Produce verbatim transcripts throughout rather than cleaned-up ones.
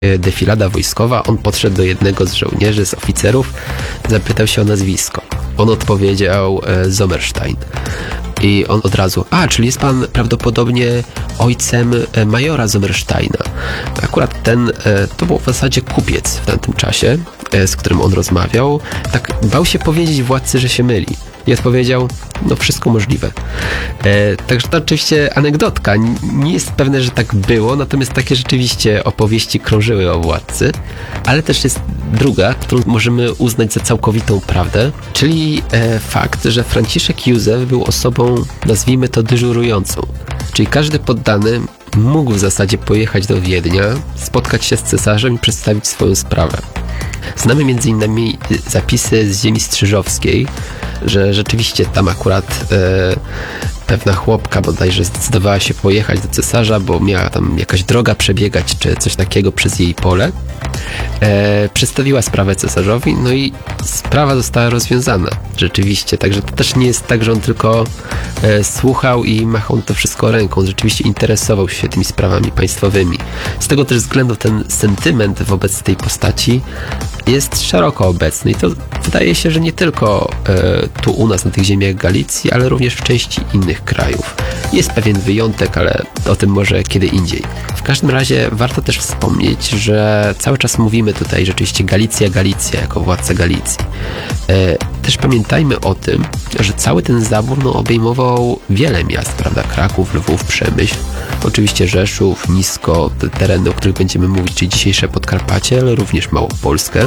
defilada wojskowa, on podszedł do jednego z żołnierzy, z oficerów, zapytał się o nazwisko. On odpowiedział e, Sommerstein. I on od razu, a, czyli jest pan prawdopodobnie ojcem e, majora Sommersteina. Akurat ten, e, to był w zasadzie kupiec w tamtym czasie, e, z którym on rozmawiał. Tak bał się powiedzieć władcy, że się myli. I odpowiedział, no wszystko możliwe. E, także to oczywiście anegdotka. Nie jest pewne, że tak było, natomiast takie rzeczywiście opowieści krążyły o władcy, ale też jest druga, którą możemy uznać za całkowitą prawdę, czyli e, fakt, że Franciszek Józef był osobą, nazwijmy to, dyżurującą. Czyli każdy poddany mógł w zasadzie pojechać do Wiednia, spotkać się z cesarzem i przedstawić swoją sprawę. Znamy między innymi zapisy z ziemi strzyżowskiej, że rzeczywiście tam akurat e, pewna chłopka bodajże zdecydowała się pojechać do cesarza, bo miała tam jakaś droga przebiegać, czy coś takiego przez jej pole. E, przedstawiła sprawę cesarzowi, no i sprawa została rozwiązana. Rzeczywiście, także to też nie jest tak, że on tylko e, słuchał i machał na to wszystko ręką. Rzeczywiście interesował się tymi sprawami państwowymi. Z tego też względu ten sentyment wobec tej postaci jest szeroko obecny i to wydaje się, że nie tylko e, tu u nas na tych ziemiach Galicji, ale również w części innych krajów. Jest pewien wyjątek, ale o tym może kiedy indziej. W każdym razie warto też wspomnieć, że cały czas mówimy tutaj rzeczywiście Galicja, Galicja jako władca Galicji. E, też pamiętajmy o tym, że cały ten zabór no, obejmował wiele miast, prawda? Kraków, Lwów, Przemyśl, oczywiście Rzeszów, Nisko, te tereny, o których będziemy mówić, czyli dzisiejsze Podkarpacie, ale również Małopolskę.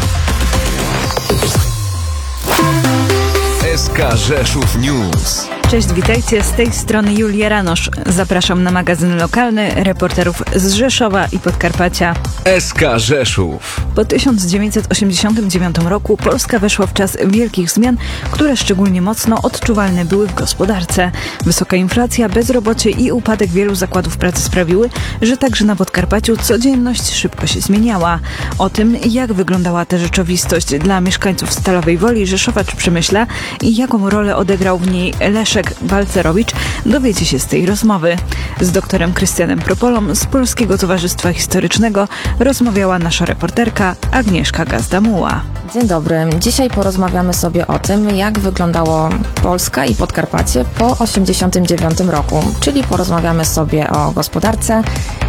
S K Rzeszów News. Cześć, witajcie, z tej strony Julia Ranosz. Zapraszam na magazyn lokalny reporterów z Rzeszowa i Podkarpacia. S K Rzeszów. Po tysiąc dziewięćset osiemdziesiątym dziewiątym roku Polska weszła w czas wielkich zmian, które szczególnie mocno odczuwalne były w gospodarce. Wysoka inflacja, bezrobocie i upadek wielu zakładów pracy sprawiły, że także na Podkarpaciu codzienność szybko się zmieniała. O tym, jak wyglądała ta rzeczywistość dla mieszkańców Stalowej Woli, Rzeszowa czy Przemyśla i jaką rolę odegrał w niej Leszek Balcerowicz, dowiecie się z tej rozmowy. Z doktorem Krystianem Propolą z Polskiego Towarzystwa Historycznego rozmawiała nasza reporterka Agnieszka Gazdamuła. Dzień dobry. Dzisiaj porozmawiamy sobie o tym, jak wyglądało Polska i Podkarpacie po osiemdziesiątym dziewiątym roku, czyli porozmawiamy sobie o gospodarce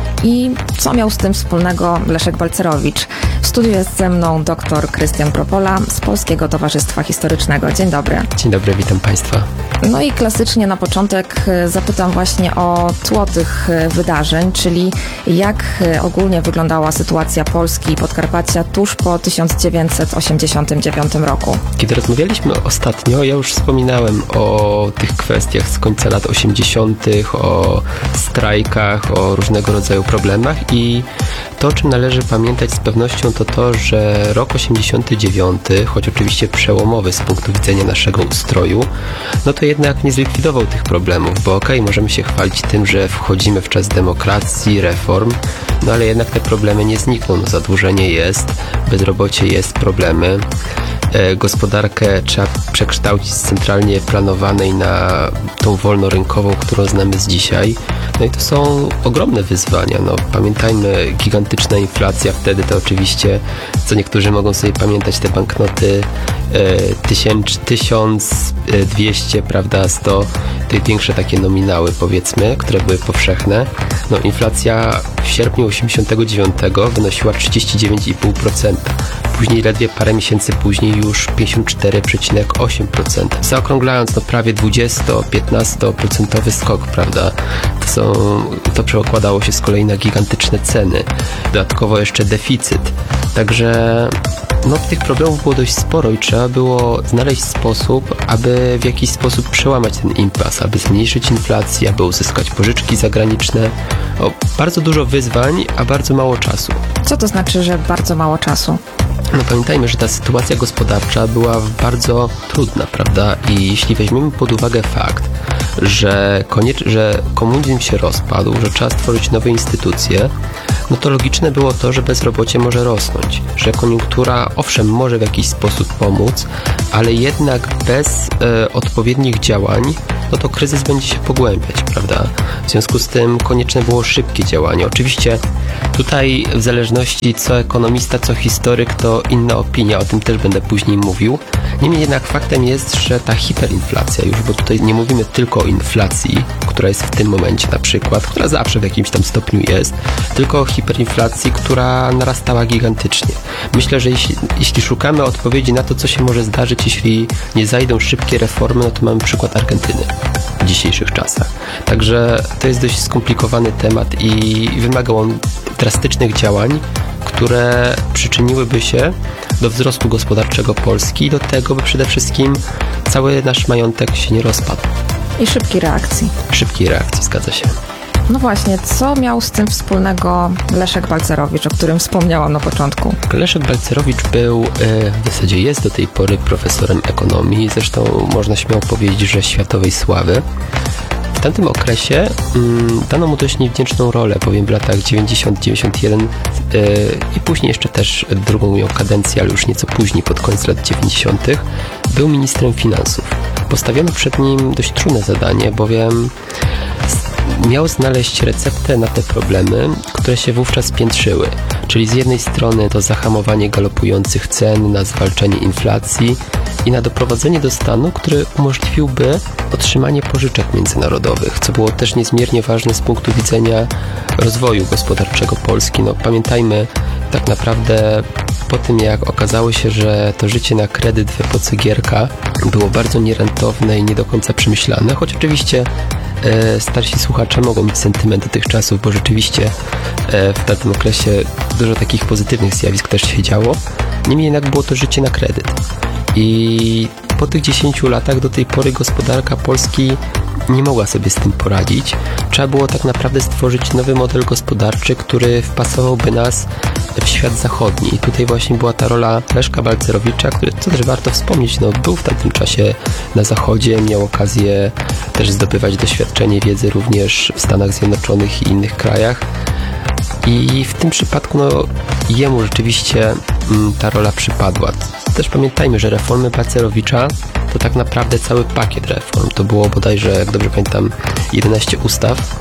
i co miał z tym wspólnego Leszek Balcerowicz. W studiu jest ze mną dr Krystian Propola z Polskiego Towarzystwa Historycznego. Dzień dobry. Dzień dobry, witam Państwa. No i klasycznie na początek zapytam właśnie o tło tych wydarzeń, czyli jak ogólnie wyglądała sytuacja Polski i Podkarpacia tuż po tysiąc dziewięćset osiemdziesiątym dziewiątym roku. Kiedy rozmawialiśmy ostatnio, ja już wspominałem o tych kwestiach z końca lat osiemdziesiątych, o strajkach, o różnego rodzaju problemach i to, o czym należy pamiętać z pewnością, to to, że rok osiemdziesiąty dziewiąty, choć oczywiście przełomowy z punktu widzenia naszego ustroju, no to jednak nie zlikwidował tych problemów, bo okej, okay, możemy się chwalić tym, że wchodzimy w czas demokracji, reform, no ale jednak te problemy nie znikną. No, zadłużenie jest, bezrobocie jest, problemy. E, gospodarkę trzeba przekształcić z centralnie planowanej na tą wolnorynkową, którą znamy z dzisiaj. No i to są ogromne wyzwania. No, pamiętajmy, gigantyczna inflacja wtedy to oczywiście, co niektórzy mogą sobie pamiętać, te banknoty e, tysiąc dwieście, prawda, sto, te większe takie nominały, powiedzmy, które były powszechne. No, inflacja w sierpniu osiemdziesiątego dziewiątego wynosiła trzydzieści dziewięć i pół procent. Później ledwie parę miesięcy później już pięćdziesiąt cztery przecinek osiem procent. Zaokrąglając, no prawie dwudziesto-piętnasto procentowy skok, prawda? To, są, to przekładało się z kolei na gigantyczne ceny. Dodatkowo jeszcze deficyt. Także no, tych problemów było dość sporo i trzeba było znaleźć sposób, aby w jakiś sposób przełamać ten impas, aby zmniejszyć inflację, aby uzyskać pożyczki zagraniczne. O, bardzo dużo wyzwań, a bardzo mało czasu. Co to znaczy, że bardzo mało czasu? No pamiętajmy, że ta sytuacja gospodarcza była bardzo trudna, prawda? I jeśli weźmiemy pod uwagę fakt, że, koniecz- że komunizm się rozpadł, że trzeba stworzyć nowe instytucje, no to logiczne było to, że bezrobocie może rosnąć, że koniunktura owszem może w jakiś sposób pomóc, ale jednak bez e, odpowiednich działań, no to kryzys będzie się pogłębiać, prawda? W związku z tym konieczne było szybkie działanie. Oczywiście Tutaj w zależności co ekonomista, co historyk, to inna opinia, o tym też będę później mówił. Niemniej jednak faktem jest, że ta hiperinflacja już, bo tutaj nie mówimy tylko o inflacji, która jest w tym momencie na przykład, która zawsze w jakimś tam stopniu jest, tylko o hiperinflacji, która narastała gigantycznie. Myślę, że jeśli, jeśli szukamy odpowiedzi na to, co się może zdarzyć, jeśli nie zajdą szybkie reformy, no to mamy przykład Argentyny w dzisiejszych czasach. Także to jest dość skomplikowany temat i wymagał on drastycznych działań, które przyczyniłyby się do wzrostu gospodarczego Polski i do tego, by przede wszystkim cały nasz majątek się nie rozpadł. I szybkiej reakcji. Szybkiej reakcji, zgadza się. No właśnie, co miał z tym wspólnego Leszek Balcerowicz, o którym wspomniałam na początku? Leszek Balcerowicz był, w zasadzie jest do tej pory profesorem ekonomii, zresztą można śmiało powiedzieć, że światowej sławy. W tamtym okresie mm, dano mu dość niewdzięczną rolę, bowiem w latach dziewięćdziesiątym do dziewięćdziesiątego pierwszego yy, i później jeszcze też drugą miał kadencję, ale już nieco później, pod koniec lat dziewięćdziesiątych był ministrem finansów. Postawiono przed nim dość trudne zadanie, bowiem miał znaleźć receptę na te problemy, które się wówczas piętrzyły. Czyli z jednej strony to zahamowanie galopujących cen, na zwalczenie inflacji i na doprowadzenie do stanu, który umożliwiłby otrzymanie pożyczek międzynarodowych, co było też niezmiernie ważne z punktu widzenia rozwoju gospodarczego Polski. No, pamiętajmy, tak naprawdę po tym jak okazało się, że to życie na kredyt w epoce Gierka było bardzo nierentowne i nie do końca przemyślane, choć oczywiście e, starsi słuchacze mogą mieć sentyment do tych czasów, bo rzeczywiście e, w tamtym okresie dużo takich pozytywnych zjawisk też się działo. Niemniej jednak było to życie na kredyt. I po tych dziesięciu latach do tej pory gospodarka Polski nie mogła sobie z tym poradzić. Trzeba było tak naprawdę stworzyć nowy model gospodarczy, który wpasowałby nas w świat zachodni. I tutaj właśnie była ta rola Leszka Balcerowicza, który, co też warto wspomnieć, no, był w tamtym czasie na Zachodzie, miał okazję też zdobywać doświadczenie, wiedzy również w Stanach Zjednoczonych i innych krajach. I w tym przypadku no, jemu rzeczywiście mm, ta rola przypadła. Też pamiętajmy, że reformy Balcerowicza to tak naprawdę cały pakiet reform. To było bodajże, jak dobrze pamiętam, jedenaście ustaw,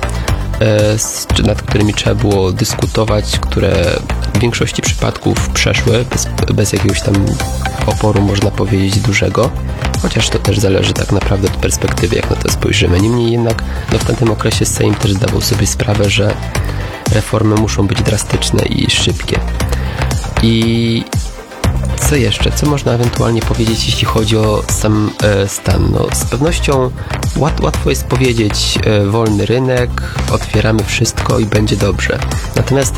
e, nad którymi trzeba było dyskutować, które w większości przypadków przeszły bez, bez jakiegoś tam oporu, można powiedzieć, dużego. Chociaż to też zależy tak naprawdę od perspektywy, jak na to spojrzymy. Niemniej jednak no, w tamtym okresie Sejm też zdawał sobie sprawę, że reformy muszą być drastyczne i szybkie. I co jeszcze? Co można ewentualnie powiedzieć, jeśli chodzi o sam e, stan? No, z pewnością łat, łatwo jest powiedzieć e, wolny rynek, otwieramy wszystko i będzie dobrze. Natomiast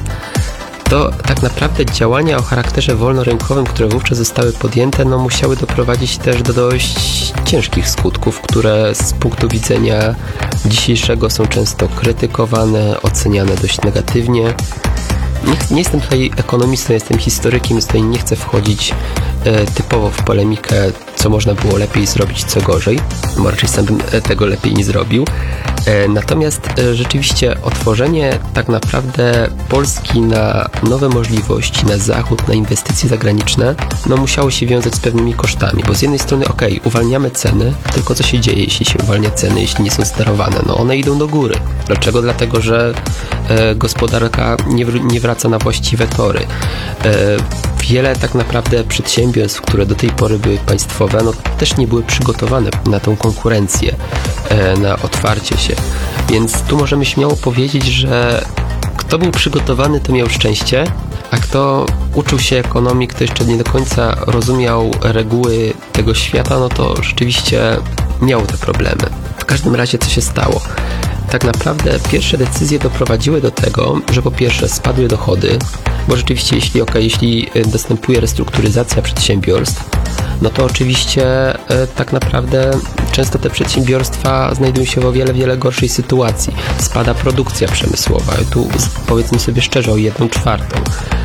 to tak naprawdę działania o charakterze wolnorynkowym, które wówczas zostały podjęte, no musiały doprowadzić też do dość ciężkich skutków, które z punktu widzenia dzisiejszego są często krytykowane, oceniane dość negatywnie. Nie, nie jestem tutaj ekonomistą, jestem historykiem, więc tutaj nie chcę wchodzić e, typowo w polemikę, co można było lepiej zrobić, co gorzej, bo raczej sam bym tego lepiej nie zrobił. E, natomiast e, rzeczywiście otworzenie tak naprawdę Polski na nowe możliwości, na zachód, na inwestycje zagraniczne, no musiało się wiązać z pewnymi kosztami, bo z jednej strony okej, okay, uwalniamy ceny, tylko co się dzieje, jeśli się uwalnia ceny, jeśli nie są sterowane? No one idą do góry. Dlaczego? Dlatego, że e, gospodarka nie, wr- nie wraca na właściwe tory. E, wiele tak naprawdę przedsiębiorstw, które do tej pory były państwowe, no też nie były przygotowane na tą konkurencję, e, na otwarcie się. Więc tu możemy śmiało powiedzieć, że kto był przygotowany, to miał szczęście, a kto uczył się ekonomii, kto jeszcze nie do końca rozumiał reguły tego świata, no to rzeczywiście miał te problemy. W każdym razie co się stało? Tak naprawdę pierwsze decyzje doprowadziły do tego, że po pierwsze spadły dochody, bo rzeczywiście jeśli, okay, jeśli następuje restrukturyzacja przedsiębiorstw, no to oczywiście e, tak naprawdę często te przedsiębiorstwa znajdują się w o wiele, wiele gorszej sytuacji. Spada produkcja przemysłowa. I tu powiedzmy sobie szczerze o jedną czwartą.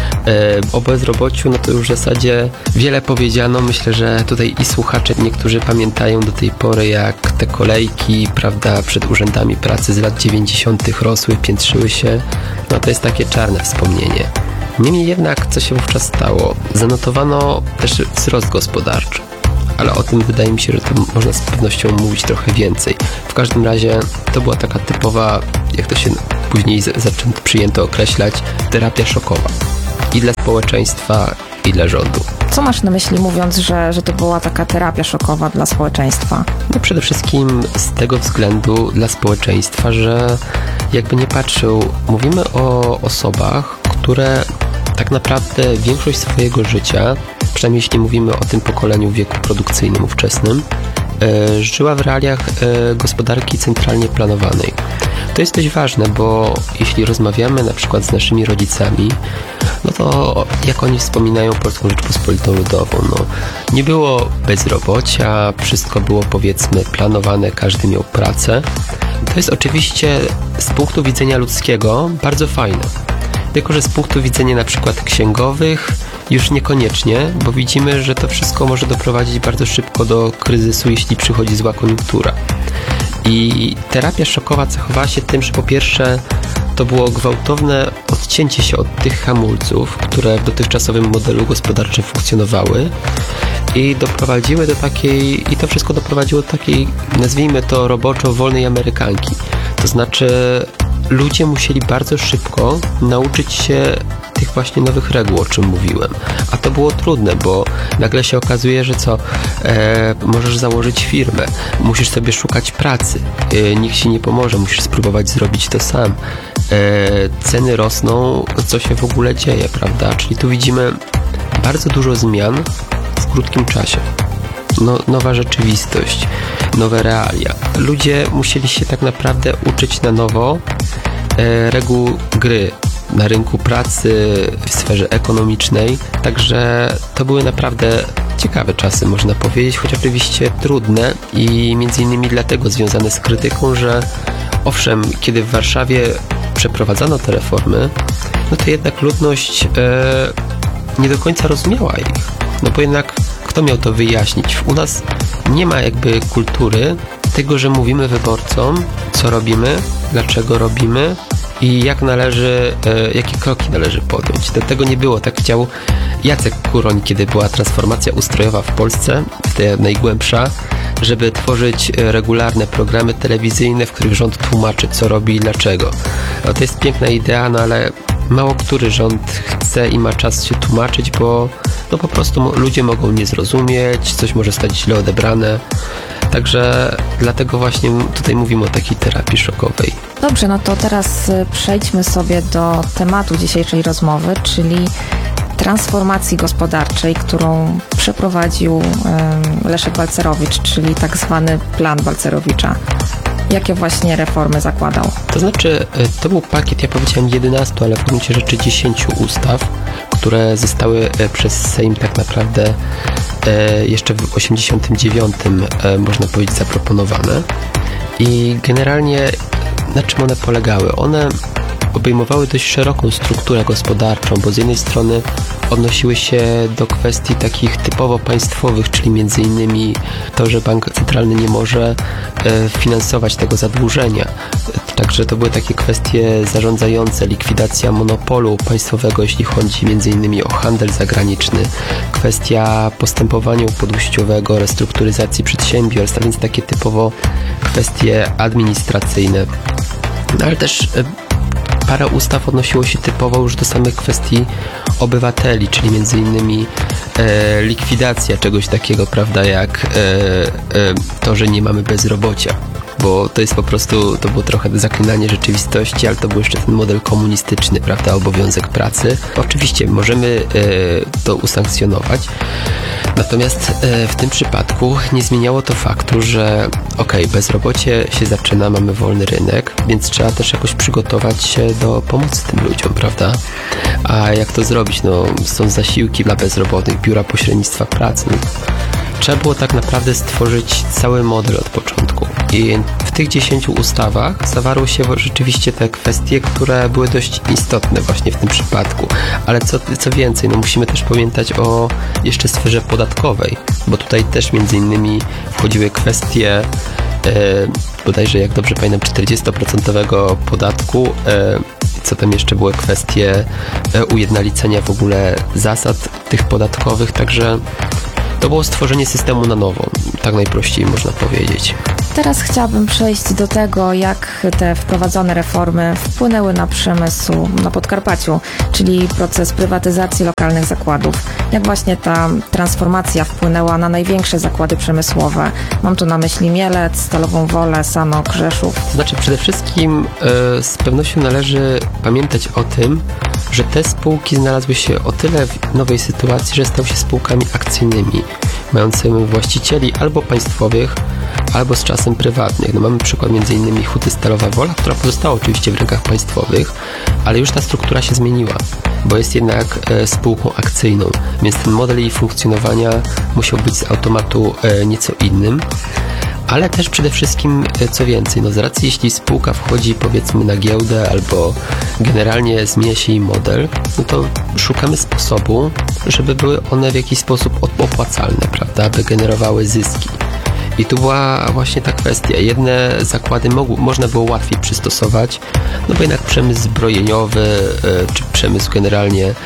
E, o bezrobociu, no to już w zasadzie wiele powiedziano. Myślę, że tutaj i słuchacze niektórzy pamiętają do tej pory, jak te kolejki, prawda, przed urzędami pracy z lat dziewięćdziesiątych rosły, piętrzyły się. No to jest takie czarne wspomnienie. Niemniej jednak, co się wówczas stało? Zanotowano też wzrost gospodarczy, ale o tym wydaje mi się, że to można z pewnością mówić trochę więcej. W każdym razie to była taka typowa, jak to się później z- zaczęto, przyjęto określać terapia szokowa i dla społeczeństwa, i dla rządu. Co masz na myśli, mówiąc, że, że to była taka terapia szokowa dla społeczeństwa? No przede wszystkim z tego względu dla społeczeństwa, że jakby nie patrzył, mówimy o osobach, które tak naprawdę większość swojego życia, przynajmniej jeśli mówimy o tym pokoleniu w wieku produkcyjnym ówczesnym, e, żyła w realiach e, gospodarki centralnie planowanej. To jest dość ważne, bo jeśli rozmawiamy na przykład z naszymi rodzicami, no to jak oni wspominają Polską Rzeczpospolitą Ludową, no nie było bezrobocia, wszystko było powiedzmy planowane, każdy miał pracę. To jest oczywiście z punktu widzenia ludzkiego bardzo fajne. Tylko że z punktu widzenia na przykład księgowych już niekoniecznie, bo widzimy, że to wszystko może doprowadzić bardzo szybko do kryzysu, jeśli przychodzi zła koniunktura. I terapia szokowa cechowała się tym, że po pierwsze to było gwałtowne odcięcie się od tych hamulców, które w dotychczasowym modelu gospodarczym funkcjonowały i doprowadziły do takiej, i to wszystko doprowadziło do takiej, nazwijmy to roboczo wolnej amerykanki. To znaczy ludzie musieli bardzo szybko nauczyć się tych właśnie nowych reguł, o czym mówiłem. A to było trudne, bo nagle się okazuje, że co, e, możesz założyć firmę, musisz sobie szukać pracy, e, nikt ci nie pomoże, musisz spróbować zrobić to sam. E, ceny rosną, co się w ogóle dzieje, prawda? Czyli tu widzimy bardzo dużo zmian w krótkim czasie. No, nowa rzeczywistość, nowe realia. Ludzie musieli się tak naprawdę uczyć na nowo e, reguł gry na rynku pracy, w sferze ekonomicznej, także to były naprawdę ciekawe czasy, można powiedzieć, choć oczywiście trudne i między innymi dlatego związane z krytyką, że owszem, kiedy w Warszawie przeprowadzano te reformy, no to jednak ludność e, nie do końca rozumiała ich, no bo jednak kto miał to wyjaśnić? U nas nie ma jakby kultury tego, że mówimy wyborcom, co robimy, dlaczego robimy i jak należy, e, jakie kroki należy podjąć. Do tego nie było. Tak chciał Jacek Kuroń, kiedy była transformacja ustrojowa w Polsce, ta najgłębsza, żeby tworzyć regularne programy telewizyjne, w których rząd tłumaczy, co robi i dlaczego. No, to jest piękna idea, no ale mało który rząd chce i ma czas się tłumaczyć, bo no po prostu ludzie mogą nie zrozumieć, coś może zostać źle odebrane. Także dlatego właśnie tutaj mówimy o takiej terapii szokowej. Dobrze, no to teraz y, przejdźmy sobie do tematu dzisiejszej rozmowy, czyli transformacji gospodarczej, którą przeprowadził y, Leszek Balcerowicz, czyli tak zwany plan Balcerowicza. Jakie właśnie reformy zakładał? To znaczy, to był pakiet, ja powiedziałem jedenastu, ale w gruncie rzeczy dziesięciu ustaw, które zostały przez Sejm tak naprawdę jeszcze w osiemdziesiątym dziewiątym można powiedzieć zaproponowane. I generalnie na czym one polegały? One obejmowały dość szeroką strukturę gospodarczą, bo z jednej strony odnosiły się do kwestii takich typowo państwowych, czyli między innymi to, że bank centralny nie może e, finansować tego zadłużenia. Także to były takie kwestie zarządzające, likwidacja monopolu państwowego, jeśli chodzi między innymi o handel zagraniczny, kwestia postępowania upadłościowego, restrukturyzacji przedsiębiorstw, a więc takie typowo kwestie administracyjne. No, ale też e, parę ustaw odnosiło się typowo już do samych kwestii obywateli, czyli między innymi e, likwidacja czegoś takiego, prawda, jak e, e, to, że nie mamy bezrobocia, bo to jest po prostu, to było trochę zaklinanie rzeczywistości, ale to był jeszcze ten model komunistyczny, prawda, obowiązek pracy. Oczywiście możemy e, to usankcjonować, natomiast e, w tym przypadku nie zmieniało to faktu, że okej, okay, bezrobocie się zaczyna, mamy wolny rynek, więc trzeba też jakoś przygotować się do pomocy tym ludziom, prawda? A jak to zrobić? No, są zasiłki dla bezrobotnych, biura pośrednictwa pracy. No, trzeba było tak naprawdę stworzyć cały model od początku. I w tych dziesięciu ustawach zawarły się rzeczywiście te kwestie, które były dość istotne właśnie w tym przypadku. Ale co, co więcej, no musimy też pamiętać o jeszcze sferze podatkowej, bo tutaj też między innymi wchodziły kwestie e, bodajże, jak dobrze pamiętam, czterdziestoprocentowego podatku, e, co tam jeszcze były kwestie e, ujednolicenia w ogóle zasad tych podatkowych, także to było stworzenie systemu na nowo, tak najprościej można powiedzieć. teraz chciałabym przejść do tego, jak te wprowadzone reformy wpłynęły na przemysł na Podkarpaciu, czyli proces prywatyzacji lokalnych zakładów. Jak właśnie ta transformacja wpłynęła na największe zakłady przemysłowe. Mam tu na myśli Mielec, Stalową Wolę, Sanok, Rzeszów. To znaczy przede wszystkim e, z pewnością należy pamiętać o tym, że te spółki znalazły się o tyle w nowej sytuacji, że stały się spółkami akcyjnymi, mającymi właścicieli albo państwowych, albo z czasem prywatnych. No mamy przykład między innymi Huty Stalowa Wola, która pozostała oczywiście w rękach państwowych, ale już ta struktura się zmieniła, bo jest jednak e, spółką akcyjną, więc ten model jej funkcjonowania musiał być z automatu e, nieco innym. Ale też przede wszystkim, co więcej, no z racji jeśli spółka wchodzi powiedzmy na giełdę albo generalnie zmienia się jej model, no to szukamy sposobu, żeby były one w jakiś sposób opłacalne, prawda, aby generowały zyski. I tu była właśnie ta kwestia. Jedne zakłady mogło, można było łatwiej przystosować, no bo jednak przemysł zbrojeniowy, e, czy przemysł generalnie, e,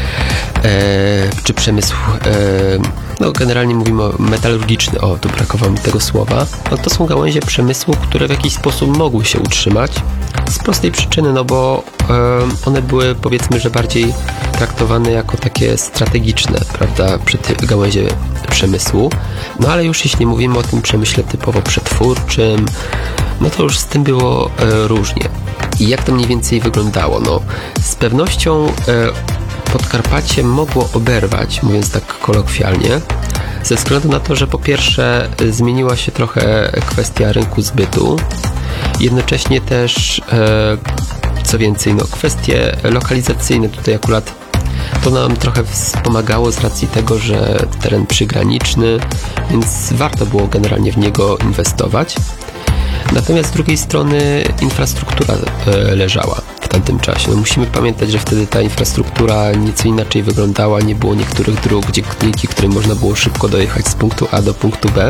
czy przemysł, e, no generalnie mówimy o metalurgiczny, o, tu brakowało mi tego słowa, no to są gałęzie przemysłu, które w jakiś sposób mogły się utrzymać, z prostej przyczyny, no bo e, one były powiedzmy, że bardziej traktowane jako takie strategiczne, prawda, gałęzie przemysłu, no ale już jeśli mówimy o tym przemyśle typowo przetwórczym, no to już z tym było e, różnie. I jak to mniej więcej wyglądało? No, z pewnością e, Podkarpacie mogło oberwać, mówiąc tak kolokwialnie, ze względu na to, że po pierwsze e, zmieniła się trochę kwestia rynku zbytu, jednocześnie też e, co więcej, no kwestie lokalizacyjne tutaj akurat to nam trochę wspomagało z racji tego, że teren przygraniczny, więc warto było generalnie w niego inwestować. Natomiast z drugiej strony infrastruktura e, leżała w tamtym czasie. No musimy pamiętać, że wtedy ta infrastruktura nieco inaczej wyglądała, nie było niektórych dróg, dzięki którym można było szybko dojechać z punktu A do punktu B.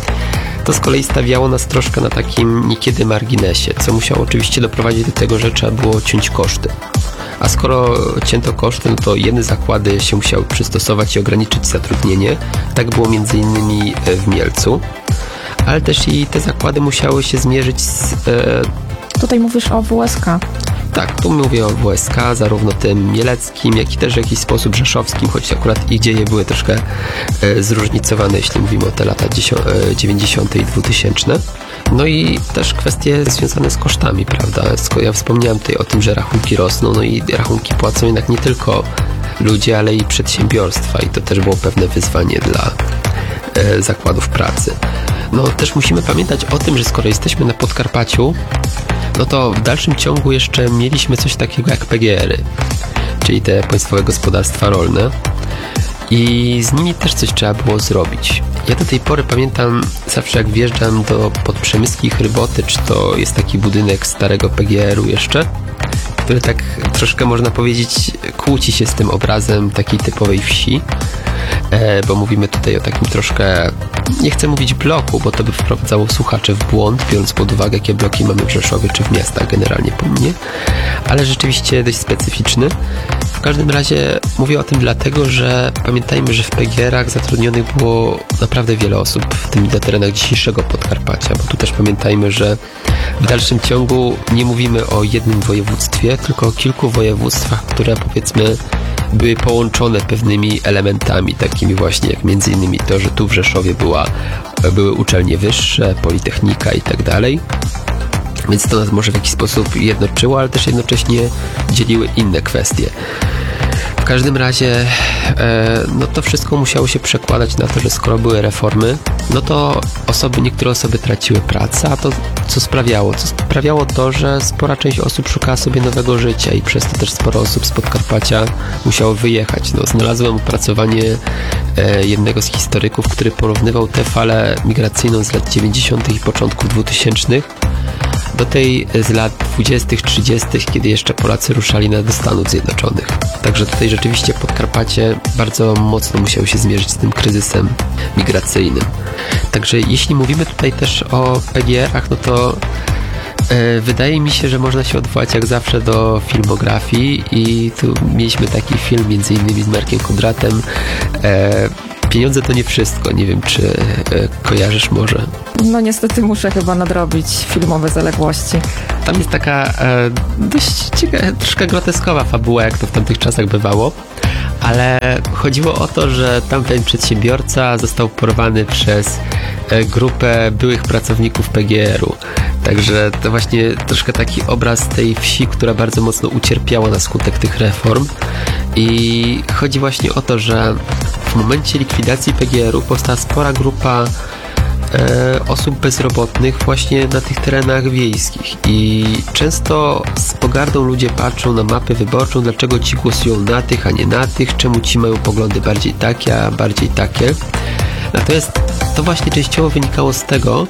To z kolei stawiało nas troszkę na takim niekiedy marginesie, co musiało oczywiście doprowadzić do tego, że trzeba było ciąć koszty. A skoro cięto koszty, no to jedne zakłady się musiały przystosować i ograniczyć zatrudnienie. Tak było między innymi w Mielcu. Ale też i te zakłady musiały się zmierzyć z... E... Tutaj mówisz o W S K. Tak, tu mówię o W S K, zarówno tym mieleckim, jak i też w jakiś sposób rzeszowskim, choć akurat ich dzieje były troszkę e, zróżnicowane, jeśli mówimy o te lata dziewięćdziesiąte i dwutysięczne. No i też kwestie związane z kosztami, prawda? Ja wspomniałem tutaj o tym, że rachunki rosną, no i rachunki płacą jednak nie tylko ludzie, ale i przedsiębiorstwa i to też było pewne wyzwanie dla e, zakładów pracy. No też musimy pamiętać o tym, że skoro jesteśmy na Podkarpaciu, no to w dalszym ciągu jeszcze mieliśmy coś takiego jak P G R y, czyli te Państwowe Gospodarstwa Rolne i z nimi też coś trzeba było zrobić. Ja do tej pory pamiętam zawsze jak wjeżdżam do Podprzemyskich Rybotycz, to jest taki budynek starego P G R u jeszcze, który tak troszkę można powiedzieć kłóci się z tym obrazem takiej typowej wsi, e, bo mówimy tutaj o takim troszkę, nie chcę mówić bloku, bo to by wprowadzało słuchaczy w błąd, biorąc pod uwagę, jakie bloki mamy w Rzeszowie czy w miastach generalnie po mnie, ale rzeczywiście dość specyficzny. W każdym razie mówię o tym dlatego, że pamiętajmy, że w P G R ach zatrudnionych było naprawdę wiele osób, w tym na terenach dzisiejszego Podkarpacia, bo tu też pamiętajmy, że w dalszym ciągu nie mówimy o jednym województwie, tylko o kilku województwach, które powiedzmy były połączone pewnymi elementami, takimi właśnie jak między innymi to, że tu w Rzeszowie była, były uczelnie wyższe, politechnika i tak dalej. Więc to nas może w jakiś sposób jednoczyło, ale też jednocześnie dzieliły inne kwestie. W każdym razie e, no to wszystko musiało się przekładać na to, że skoro były reformy, no to osoby, niektóre osoby traciły pracę, a to co sprawiało? Co sprawiało to, że spora część osób szukała sobie nowego życia i przez to też sporo osób z Podkarpacia musiało wyjechać. No, znalazłem opracowanie e, jednego z historyków, który porównywał tę falę migracyjną z lat dziewięćdziesiątych i początku dwutysięcznych do tej z lat dwudziestych, trzydziestych, kiedy jeszcze Polacy ruszali na do Stanów Zjednoczonych. Także tutaj rzeczywiście Podkarpacie bardzo mocno musiało się zmierzyć z tym kryzysem migracyjnym. Także jeśli mówimy tutaj też o P G R ach, no to e, wydaje mi się, że można się odwołać jak zawsze do filmografii i tu mieliśmy taki film między innymi z Markiem Kondratem, e, pieniądze to nie wszystko. Nie wiem, czy e, kojarzysz może. No niestety muszę chyba nadrobić filmowe zaległości. Tam jest taka e, dość ciekawa, troszkę groteskowa fabuła, jak to w tamtych czasach bywało, ale chodziło o to, że tamten przedsiębiorca został porwany przez e, grupę byłych pracowników P G R u. Także to właśnie troszkę taki obraz tej wsi, która bardzo mocno ucierpiała na skutek tych reform. I chodzi właśnie o to, że w momencie likwidacji P G R u powstała spora grupa e, osób bezrobotnych właśnie na tych terenach wiejskich. I często z pogardą ludzie patrzą na mapę wyborczą, dlaczego ci głosują na tych, a nie na tych, czemu ci mają poglądy bardziej takie, a bardziej takie. Natomiast to właśnie częściowo wynikało z tego,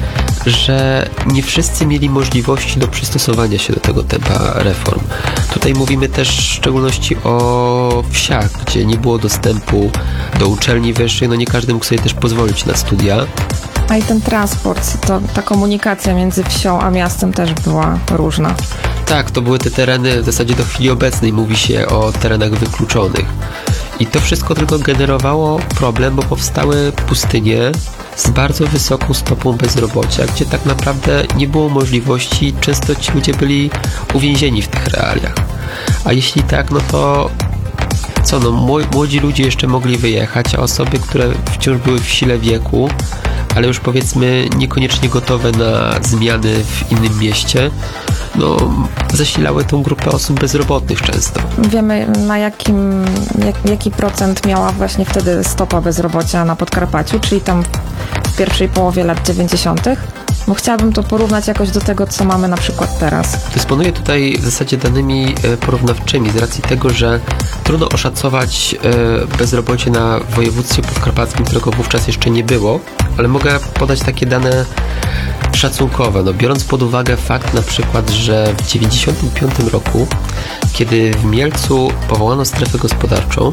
że nie wszyscy mieli możliwości do przystosowania się do tego tempa reform. Tutaj mówimy też w szczególności o wsiach, gdzie nie było dostępu do uczelni wyższej, no nie każdy mógł sobie też pozwolić na studia. A i ten transport, to ta komunikacja między wsią a miastem też była różna. Tak, to były te tereny, w zasadzie do chwili obecnej mówi się o terenach wykluczonych. I to wszystko tylko generowało problem, bo powstały pustynie z bardzo wysoką stopą bezrobocia, gdzie tak naprawdę nie było możliwości, często ci ludzie byli uwięzieni w tych realiach. A jeśli tak, no to co, no młodzi ludzie jeszcze mogli wyjechać, a osoby, które wciąż były w sile wieku, ale już powiedzmy niekoniecznie gotowe na zmiany w innym mieście, no zasilały tą grupę osób bezrobotnych często. Wiemy, na jakim, jak, jaki procent miała właśnie wtedy stopa bezrobocia na Podkarpaciu, czyli tam w pierwszej połowie lat dziewięćdziesiątych. Bo chciałabym to porównać jakoś do tego, co mamy na przykład teraz. Dysponuję tutaj w zasadzie danymi porównawczymi z racji tego, że trudno oszacować bezrobocie na województwie podkarpackim, którego wówczas jeszcze nie było, ale mogę podać takie dane szacunkowe. No, biorąc pod uwagę fakt na przykład, że w dziewięćdziesiątym piątym roku, kiedy w Mielcu powołano strefę gospodarczą,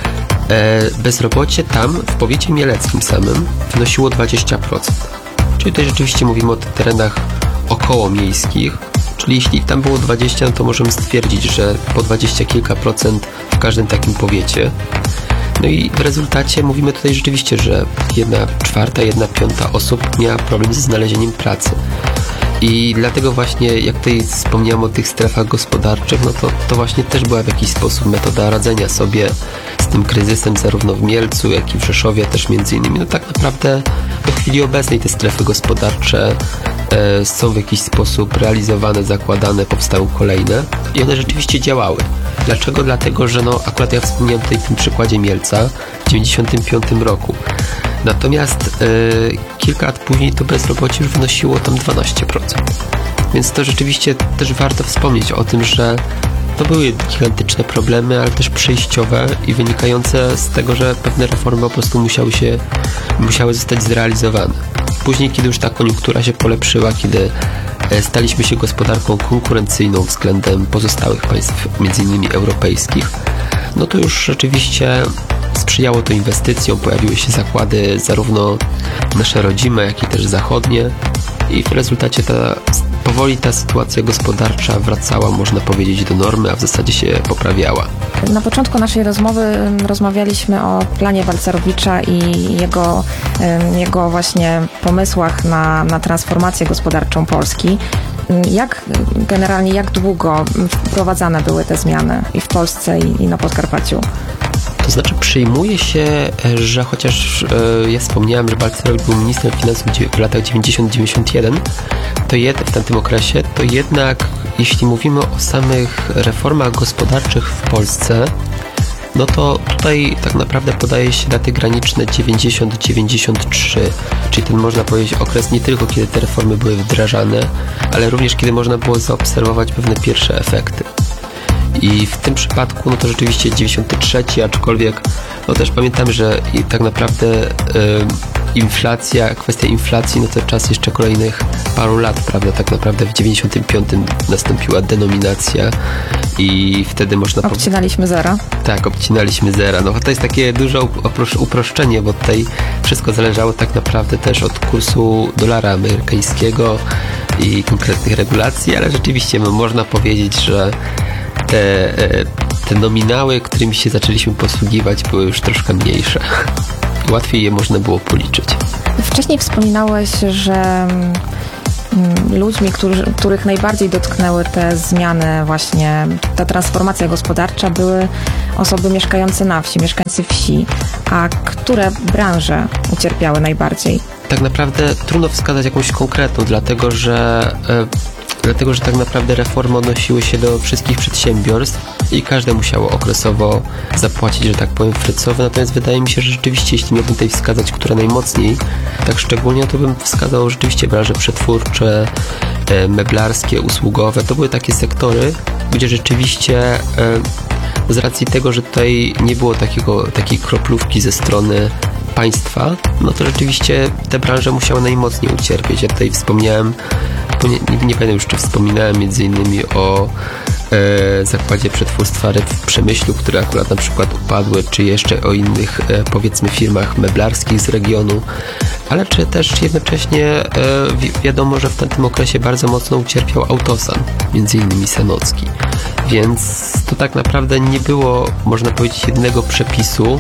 bezrobocie tam, w powiecie mieleckim samym, wynosiło dwadzieścia procent. Czyli tutaj rzeczywiście mówimy o tych terenach okołomiejskich, czyli jeśli tam było dwadzieścia, no to możemy stwierdzić, że po dwadzieścia kilka procent w każdym takim powiecie. No i w rezultacie mówimy tutaj rzeczywiście, że jedna czwarta, jedna piąta osób miała problem ze znalezieniem pracy. I dlatego właśnie, jak tutaj wspomniałem o tych strefach gospodarczych, no to, to właśnie też była w jakiś sposób metoda radzenia sobie z tym kryzysem zarówno w Mielcu, jak i w Rzeszowie też między innymi. No tak naprawdę do chwili obecnej te strefy gospodarcze e, są w jakiś sposób realizowane, zakładane, powstały kolejne i one rzeczywiście działały. Dlaczego? Dlatego, że no akurat ja wspomniałem tutaj w tym przykładzie Mielca w dziewięćdziesiątym piątym roku. Natomiast yy, kilka lat później to bezrobocie już wynosiło tam dwanaście procent. Więc to rzeczywiście też warto wspomnieć o tym, że to były gigantyczne problemy, ale też przejściowe i wynikające z tego, że pewne reformy po prostu musiały się, musiały zostać zrealizowane. Później, kiedy już ta koniunktura się polepszyła, kiedy staliśmy się gospodarką konkurencyjną względem pozostałych państw, między innymi europejskich, no to już rzeczywiście sprzyjało to inwestycjom, pojawiły się zakłady zarówno nasze rodzime, jak i też zachodnie i w rezultacie ta, powoli ta sytuacja gospodarcza wracała, można powiedzieć, do normy, a w zasadzie się poprawiała. Na początku naszej rozmowy rozmawialiśmy o planie Balcerowicza i jego, jego właśnie pomysłach na, na transformację gospodarczą Polski. Jak generalnie, jak długo wprowadzane były te zmiany i w Polsce, i, i na Podkarpaciu? To znaczy przyjmuje się, że chociaż e, ja wspomniałem, że Balcerowicz był ministrem finansów w latach dziewięćdziesiątym do dziewięćdziesiątego pierwszego, to jed, w tamtym okresie, to jednak jeśli mówimy o samych reformach gospodarczych w Polsce, no to tutaj tak naprawdę podaje się daty graniczne dziewięćdziesiąty do dziewięćdziesiątego trzeciego, czyli ten można powiedzieć okres nie tylko kiedy te reformy były wdrażane, ale również kiedy można było zaobserwować pewne pierwsze efekty. I w tym przypadku, no to rzeczywiście dziewięćdziesiąty trzeci, aczkolwiek no też pamiętam, że i tak naprawdę y, inflacja, kwestia inflacji, no to czas jeszcze kolejnych paru lat, prawda, tak naprawdę w dziewięćdziesiątym piątym nastąpiła denominacja i wtedy można powiedzieć... Obcinaliśmy zera. Tak, obcinaliśmy zera. No to jest takie duże upro- uproszczenie, bo tutaj wszystko zależało tak naprawdę też od kursu dolara amerykańskiego i konkretnych regulacji, ale rzeczywiście no, można powiedzieć, że Te, te nominały, którymi się zaczęliśmy posługiwać, były już troszkę mniejsze. i łatwiej je można było policzyć. Wcześniej wspominałeś, że mm, ludźmi, którzy, których najbardziej dotknęły te zmiany, właśnie ta transformacja gospodarcza, były osoby mieszkające na wsi, mieszkańcy wsi. A które branże ucierpiały najbardziej? Tak naprawdę trudno wskazać jakąś konkretną, dlatego że e, dlatego, że tak naprawdę reformy odnosiły się do wszystkich przedsiębiorstw i każde musiało okresowo zapłacić, że tak powiem, frycowe. Natomiast wydaje mi się, że rzeczywiście, jeśli miałbym tutaj wskazać, które najmocniej, tak szczególnie, to bym wskazał rzeczywiście branże przetwórcze, e, meblarskie, usługowe. To były takie sektory, gdzie rzeczywiście e, z racji tego, że tutaj nie było takiego, takiej kroplówki ze strony państwa, no to rzeczywiście te branże musiały najmocniej ucierpieć. Ja tutaj wspomniałem, bo nie, nie, nie pamiętam już, czy wspominałem między innymi o e, zakładzie przetwórstwa ryb w Przemyślu, które akurat na przykład upadły, czy jeszcze o innych e, powiedzmy firmach meblarskich z regionu, ale czy też jednocześnie e, wi- wiadomo, że w tamtym okresie bardzo mocno ucierpiał Autosan, między innymi Sanocki. Więc to tak naprawdę nie było, można powiedzieć, jednego przepisu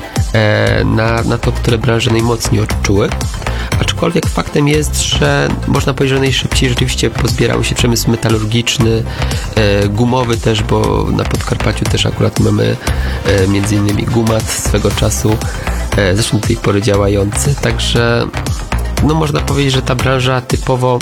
e, na, na to, które branże najmocniej odczuły. Aczkolwiek faktem jest, że można powiedzieć, że najszybciej rzeczywiście pozbierał się przemysł metalurgiczny, e, gumowy też, bo na Podkarpaciu też akurat mamy e, między innymi Gumat swego czasu, e, zresztą do tej pory działający, także no można powiedzieć, że ta branża typowo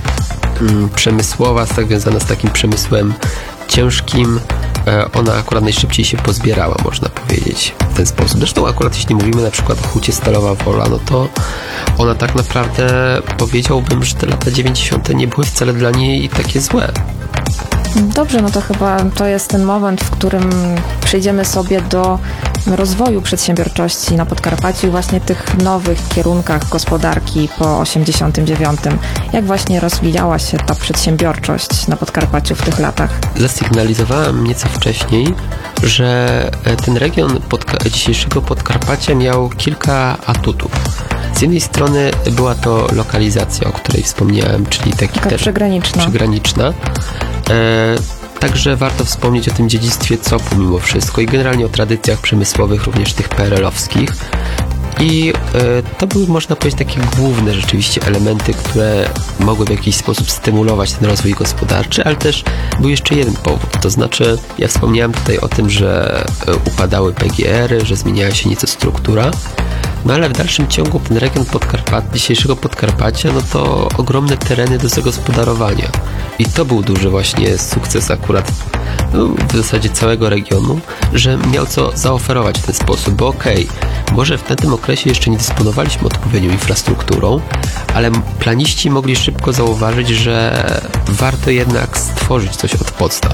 mm, przemysłowa, tak związana z takim przemysłem ciężkim, ona akurat najszybciej się pozbierała, można powiedzieć, w ten sposób. Zresztą akurat jeśli mówimy na przykład o hucie Stalowa Wola, no to ona tak naprawdę, powiedziałbym, że te lata dziewięćdziesiąte nie były wcale dla niej takie złe. Dobrze, no to chyba to jest ten moment, w którym przejdziemy sobie do rozwoju przedsiębiorczości na Podkarpaciu i właśnie tych nowych kierunkach gospodarki po osiemdziesiątym dziewiątym. Jak właśnie rozwijała się ta przedsiębiorczość na Podkarpaciu w tych latach? Zasygnalizowałem nieco wcześniej, że ten region podka- dzisiejszego Podkarpacia miał kilka atutów. Z jednej strony była to lokalizacja, o której wspomniałem, czyli taki Taka ter- przygraniczna. przygraniczna. E, także warto wspomnieć o tym dziedzictwie C O P-u mimo wszystko i generalnie o tradycjach przemysłowych, również tych P R L-owskich. I e, to były, można powiedzieć, takie główne rzeczywiście elementy, które mogły w jakiś sposób stymulować ten rozwój gospodarczy, ale też był jeszcze jeden powód, to znaczy ja wspomniałem tutaj o tym, że e, upadały P G R-y, że zmieniała się nieco struktura, no ale w dalszym ciągu ten region Podkarpat- dzisiejszego Podkarpacia, no to ogromne tereny do zagospodarowania. I to był duży właśnie sukces akurat no, w zasadzie całego regionu, że miał co zaoferować w ten sposób, bo okej, okay, może w tamtym okresie jeszcze nie dysponowaliśmy odpowiednią infrastrukturą, ale planiści mogli szybko zauważyć, że warto jednak stworzyć coś od podstaw.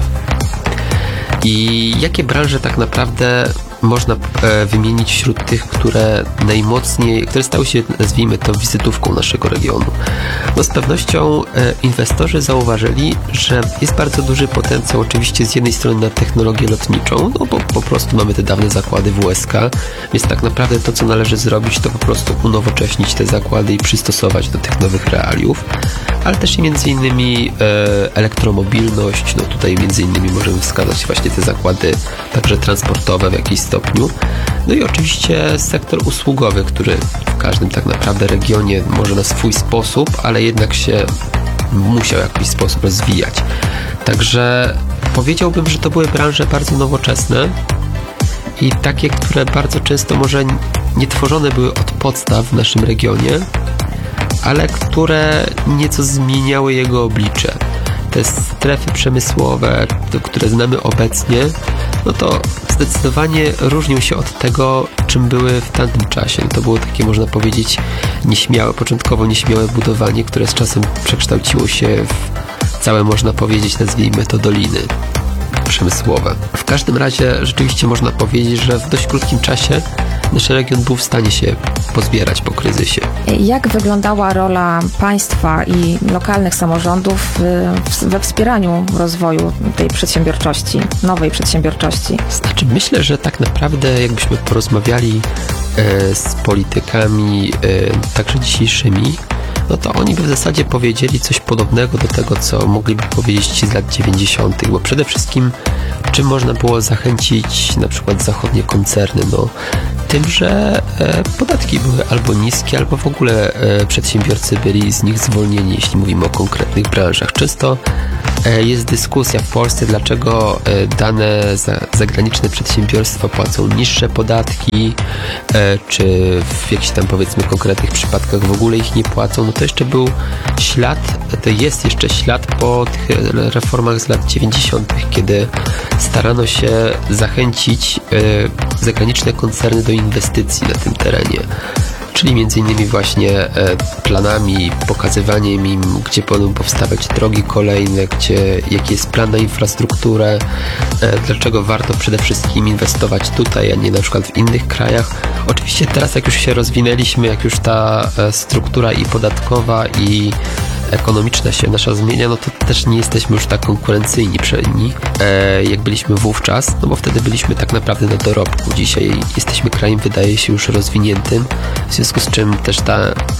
I jakie branże tak naprawdę można e, wymienić wśród tych, które najmocniej, które stały się, nazwijmy to, wizytówką naszego regionu? No z pewnością e, inwestorzy zauważyli, że jest bardzo duży potencjał oczywiście z jednej strony na technologię lotniczą, no bo po prostu mamy te dawne zakłady W S K, więc tak naprawdę to, co należy zrobić, to po prostu unowocześnić te zakłady i przystosować do tych nowych realiów, ale też i między innymi e, elektromobilność, no tutaj między innymi możemy wskazać właśnie te zakłady także transportowe w jakiejś stopniu. No i oczywiście sektor usługowy, który w każdym tak naprawdę regionie może na swój sposób, ale jednak się musiał w jakiś sposób rozwijać. Także powiedziałbym, że to były branże bardzo nowoczesne i takie, które bardzo często może nie tworzone były od podstaw w naszym regionie, ale które nieco zmieniały jego oblicze. Te strefy przemysłowe, które znamy obecnie, no to zdecydowanie różnią się od tego, czym były w tamtym czasie. To było takie, można powiedzieć, nieśmiałe, początkowo nieśmiałe budowanie, które z czasem przekształciło się w całe, można powiedzieć, nazwijmy to, doliny przemysłowe. W każdym razie rzeczywiście można powiedzieć, że w dość krótkim czasie nasz region był w stanie się pozbierać po kryzysie. Jak wyglądała rola państwa i lokalnych samorządów we wspieraniu rozwoju tej przedsiębiorczości, nowej przedsiębiorczości? Znaczy, myślę, że tak naprawdę jakbyśmy porozmawiali e, z politykami, e, także dzisiejszymi, no to oni by w zasadzie powiedzieli coś podobnego do tego, co mogliby powiedzieć ci z lat dziewięćdziesiątych, bo przede wszystkim czym można było zachęcić na przykład zachodnie koncerny, no tym, że e, podatki były albo niskie, albo w ogóle e, przedsiębiorcy byli z nich zwolnieni, jeśli mówimy o konkretnych branżach. Często e, jest dyskusja w Polsce, dlaczego e, dane za, zagraniczne przedsiębiorstwa płacą niższe podatki, e, czy w jakichś tam powiedzmy konkretnych przypadkach w ogóle ich nie płacą. No to jeszcze był ślad, to jest jeszcze ślad po tych reformach z lat dziewięćdziesiątych, kiedy starano się zachęcić e, zagraniczne koncerny do inwestycji na tym terenie. Czyli między innymi właśnie e, planami, pokazywaniem im, gdzie będą powstawać drogi kolejne, gdzie, jaki jest plan na infrastrukturę, e, dlaczego warto przede wszystkim inwestować tutaj, a nie na przykład w innych krajach. Oczywiście teraz, jak już się rozwinęliśmy, jak już ta e, struktura i podatkowa, i ekonomiczna się nasza zmienia, no to też nie jesteśmy już tak konkurencyjni przed nimi, e, jak byliśmy wówczas, no bo wtedy byliśmy tak naprawdę na dorobku. Dzisiaj jesteśmy krajem, wydaje się, już rozwiniętym, w związku z czym też ta,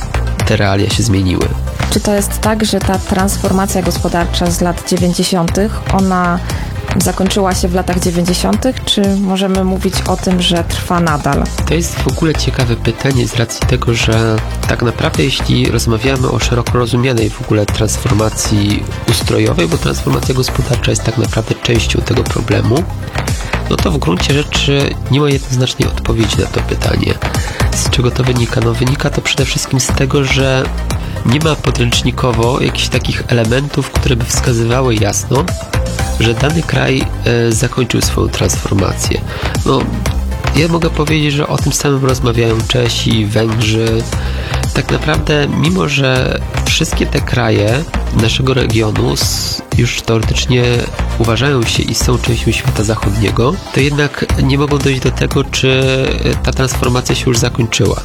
te realia się zmieniły. Czy to jest tak, że ta transformacja gospodarcza z lat dziewięćdziesiątych, ona zakończyła się w latach dziewięćdziesiątych, czy możemy mówić o tym, że trwa nadal? To jest w ogóle ciekawe pytanie z racji tego, że tak naprawdę jeśli rozmawiamy o szeroko rozumianej w ogóle transformacji ustrojowej, bo transformacja gospodarcza jest tak naprawdę częścią tego problemu, no to w gruncie rzeczy nie ma jednoznacznej odpowiedzi na to pytanie. Z czego to wynika? No wynika to przede wszystkim z tego, że nie ma podręcznikowo jakichś takich elementów, które by wskazywały jasno, że dany kraj e, zakończył swoją transformację. No, ja mogę powiedzieć, że o tym samym rozmawiają Czesi, Węgrzy. Tak naprawdę, mimo że wszystkie te kraje naszego regionu już teoretycznie uważają się i są częścią świata zachodniego, to jednak nie mogą dojść do tego, czy ta transformacja się już zakończyła.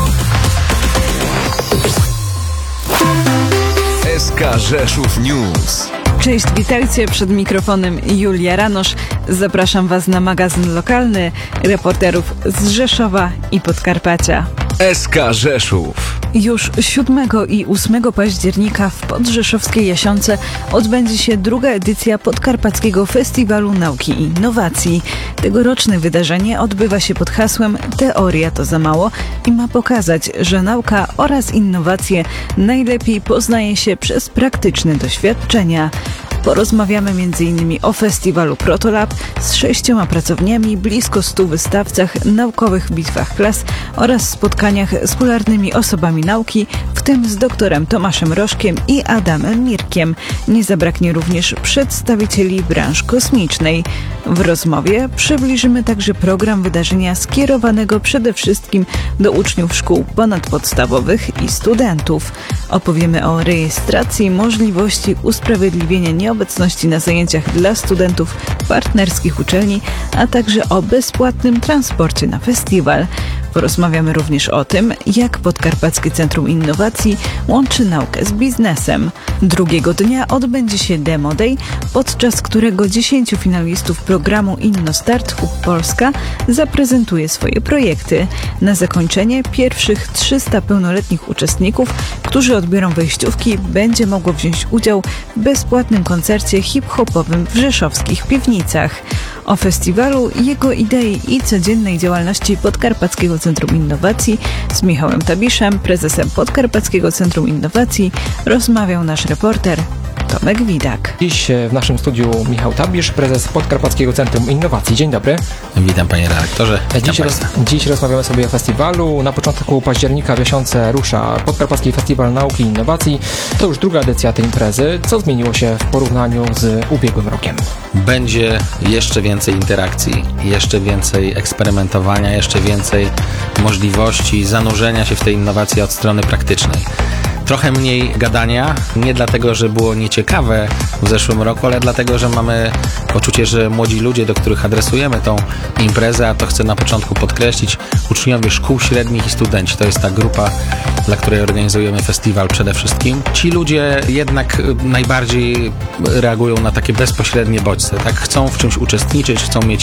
S K Rzeszów News. Cześć, witajcie, przed mikrofonem Julia Ranosz. Zapraszam Was na magazyn lokalny reporterów z Rzeszowa i Podkarpacia. S K Rzeszów. Już siódmego i ósmego października w podrzeszowskiej Jasionce odbędzie się druga edycja Podkarpackiego Festiwalu Nauki i Innowacji. Tegoroczne wydarzenie odbywa się pod hasłem Teoria to za mało i ma pokazać, że nauka oraz innowacje najlepiej poznaje się przez praktyczne doświadczenia. Porozmawiamy między innymi o festiwalu Protolab z sześcioma pracowniami, blisko stu wystawcach, naukowych bitwach klas oraz spotkaniach z popularnymi osobami nauki, w tym z doktorem Tomaszem Rożkiem i Adamem Mirkiem. Nie zabraknie również przedstawicieli branży kosmicznej. W rozmowie przybliżymy także program wydarzenia skierowanego przede wszystkim do uczniów szkół ponadpodstawowych i studentów. Opowiemy o rejestracji, możliwości usprawiedliwienia nieobecności na zajęciach dla studentów partnerskich uczelni, a także o bezpłatnym transporcie na festiwal. Porozmawiamy również o tym, jak Podkarpackie Centrum Innowacji łączy naukę z biznesem. Drugiego dnia odbędzie się Demo Day, podczas którego dziesięciu finalistów programu InnoStart Hub Polska zaprezentuje swoje projekty. Na zakończenie pierwszych trzysta pełnoletnich uczestników, którzy odbiorą wejściówki, będzie mogło wziąć udział w bezpłatnym koncercie hip-hopowym w rzeszowskich piwnicach. O festiwalu, jego idei i codziennej działalności Podkarpackiego Centrum Innowacji z Michałem Tabiszem, prezesem Podkarpackiego Centrum Innowacji, rozmawiał nasz reporter Tomek Widak. Dziś w naszym studiu Michał Tabisz, prezes Podkarpackiego Centrum Innowacji. Dzień dobry. Witam panie redaktorze. Dziś, roz, dziś rozmawiamy sobie o festiwalu. Na początku października w Jasionce rusza Podkarpacki Festiwal Nauki i Innowacji. To już druga edycja tej imprezy. Co zmieniło się w porównaniu z ubiegłym rokiem? Będzie jeszcze więcej interakcji, jeszcze więcej eksperymentowania, jeszcze więcej możliwości zanurzenia się w tej innowacji od strony praktycznej. Trochę mniej gadania, nie dlatego, że było nieciekawe w zeszłym roku, ale dlatego, że mamy poczucie, że młodzi ludzie, do których adresujemy tą imprezę, a to chcę na początku podkreślić, uczniowie szkół średnich i studenci, to jest ta grupa, dla której organizujemy festiwal przede wszystkim. Ci ludzie jednak najbardziej reagują na takie bezpośrednie bodźce, tak? Chcą w czymś uczestniczyć, chcą mieć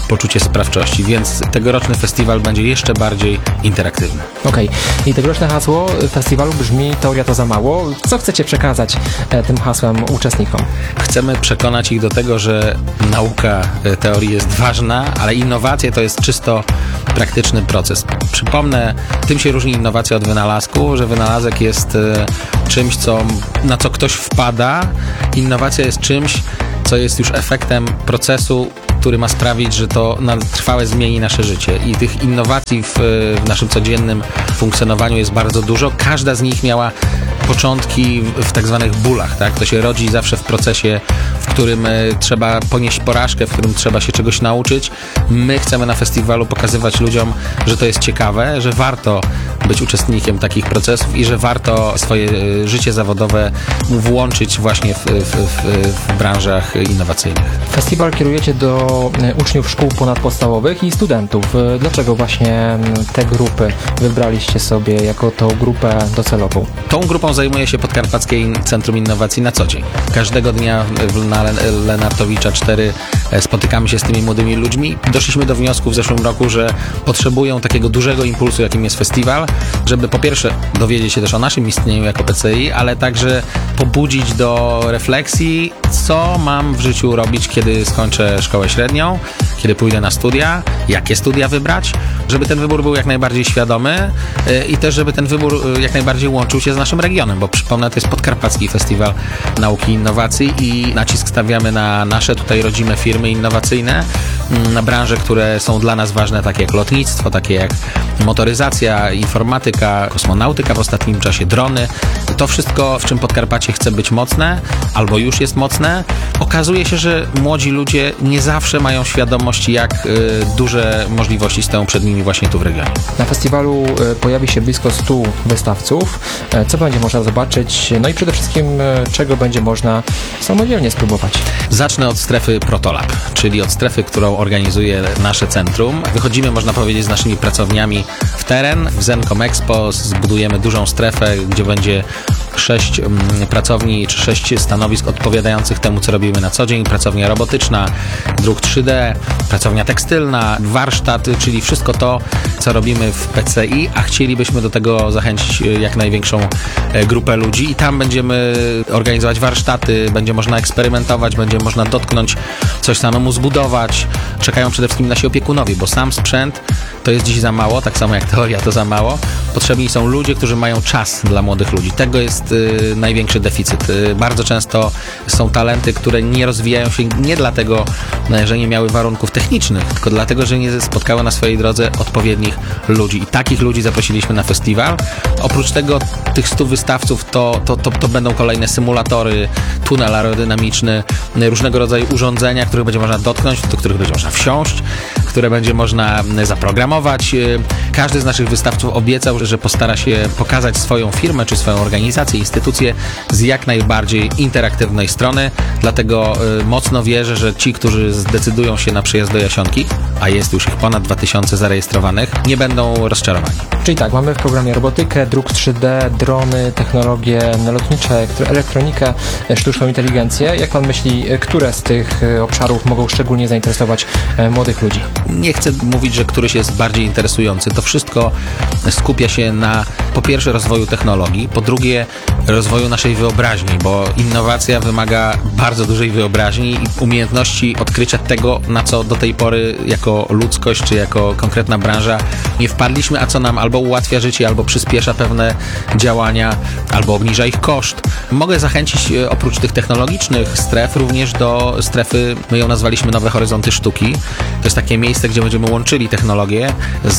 poczucie sprawczości, więc tegoroczny festiwal będzie jeszcze bardziej interaktywny. Okej. I tegoroczne hasło festiwalu brzmi teoria to za mało. Co chcecie przekazać e, tym hasłem uczestnikom? Chcemy przekonać ich do tego, że nauka e, teorii jest ważna, ale innowacje to jest czysto praktyczny proces. Przypomnę, tym się różni innowacja od wynalazku, że wynalazek jest e, czymś, co, na co ktoś wpada. Innowacja jest czymś, co jest już efektem procesu, który ma sprawić, że to na trwałe zmieni nasze życie. I tych innowacji w, w naszym codziennym funkcjonowaniu jest bardzo dużo. Każda z nich miała początki w, w tak zwanych bólach, tak? To się rodzi zawsze w procesie, w którym y, trzeba ponieść porażkę, w którym trzeba się czegoś nauczyć. My chcemy na festiwalu pokazywać ludziom, że to jest ciekawe, że warto być uczestnikiem takich procesów i że warto swoje y, życie zawodowe włączyć właśnie w, w, w, w branżach innowacyjnych. Festiwal kierujecie do e, uczniów szkół ponadpodstawowych i studentów. E, Dlaczego właśnie m, te grupy wybraliście sobie jako tą grupę docelową? Tą grupą zajmuje się Podkarpackie Centrum Innowacji na co dzień. Każdego dnia w- na Le- Lenartowicza cztery e, spotykamy się z tymi młodymi ludźmi. Doszliśmy do wniosku w zeszłym roku, że potrzebują takiego dużego impulsu, jakim jest festiwal, żeby po pierwsze dowiedzieć się też o naszym istnieniu jako P C I, ale także pobudzić do refleksji, co mam w życiu robić, kiedy skończę szkołę średnią, kiedy pójdę na studia, jakie studia wybrać, żeby ten wybór był jak najbardziej świadomy y, i też, żeby ten wybór y, jak najbardziej łączył się z naszym regionem, bo przypomnę, to jest Podkarpacki Festiwal Nauki i Innowacji i nacisk stawiamy na nasze tutaj rodzime firmy innowacyjne, mm, na branże, które są dla nas ważne, takie jak lotnictwo, takie jak motoryzacja, informatyka, kosmonautyka w ostatnim czasie, drony. To wszystko, w czym Podkarpacie chce być mocne, albo już jest mocne. Okazuje się, że młodzi ludzie nie zawsze mają świadomość, jak y, duże możliwości stoją przed nimi właśnie tu w regionie. Na festiwalu e, pojawi się blisko stu wystawców. E, Co będzie można zobaczyć? No i przede wszystkim, e, czego będzie można samodzielnie spróbować? Zacznę od strefy Protolab, czyli od strefy, którą organizuje nasze centrum. Wychodzimy, można powiedzieć, z naszymi pracowniami w teren. W Zencom Expo zbudujemy dużą strefę, gdzie będzie sześć mm, pracowni czy sześć stanowisk odpowiadających temu, co robimy na co dzień. Pracownia robotyczna, druk trzy D, pracownia tekstylna, warsztat, czyli wszystko to, co robimy w P C I, a chcielibyśmy do tego zachęcić e, jak największą e, grupę ludzi i tam będziemy organizować warsztaty, będzie można eksperymentować, będzie można dotknąć, coś samemu zbudować. Czekają przede wszystkim nasi opiekunowie, bo sam sprzęt to jest dziś za mało, tak samo jak teoria to za mało. Potrzebni są ludzie, którzy mają czas dla młodych ludzi. Tego jest y, największy deficyt. Y, bardzo często są talenty, które nie rozwijają się nie dlatego, y, że nie miały warunków technicznych, tylko dlatego, że nie spotkały na swojej drodze odpowiednich ludzi. I takich ludzi zaprosiliśmy na festiwal. Oprócz tego tych stu wystawców to, to, to, to będą kolejne symulatory, tunel aerodynamiczny, y, różnego rodzaju urządzenia, których będzie można dotknąć, do których będzie można wsiąść, które będzie można y, zaprogramować. Y, Każdy z naszych wystawców obiecał, że postara się pokazać swoją firmę, czy swoją organizację, instytucję z jak najbardziej interaktywnej strony. Dlatego y, mocno wierzę, że ci, którzy zdecydują się na przyjazd do Jasionki, a jest już ich ponad dwa tysiące zarejestrowanych, nie będą rozczarowani. Czyli tak, mamy w programie robotykę, druk trzy D, drony, technologie lotnicze, elektro- elektronikę, e, sztuczną inteligencję. Jak pan myśli, e, które z tych e, obszarów mogą szczególnie zainteresować e, młodych ludzi? Nie chcę mówić, że któryś jest bardziej interesujący. To wszystko skupia się na, po pierwsze, rozwoju technologii, po drugie, rozwoju naszej wyobraźni, bo innowacja wymaga bardzo dużej wyobraźni i umiejętności odkrycia tego, na co do tej pory jako ludzkość, czy jako konkretna branża nie wpadliśmy, a co nam albo ułatwia życie, albo przyspiesza pewne działania, albo obniża ich koszt. Mogę zachęcić e, oprócz tych technologicznych stref również do strefy, my ją nazwaliśmy Nowe Horyzonty Sztuki. To jest takie miejsce, gdzie będziemy łączyli technologię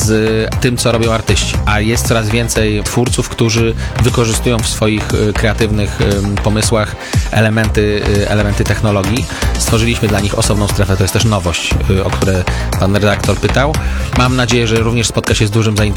z tym, co robią artyści. A jest coraz więcej twórców, którzy wykorzystują w swoich e, kreatywnych e, pomysłach elementy, e, elementy technologii. Stworzyliśmy dla nich osobną strefę, to jest też nowość, e, o które pan redaktor pytał. Mam nadzieję, że również spotka się z dużym zainteresowaniem.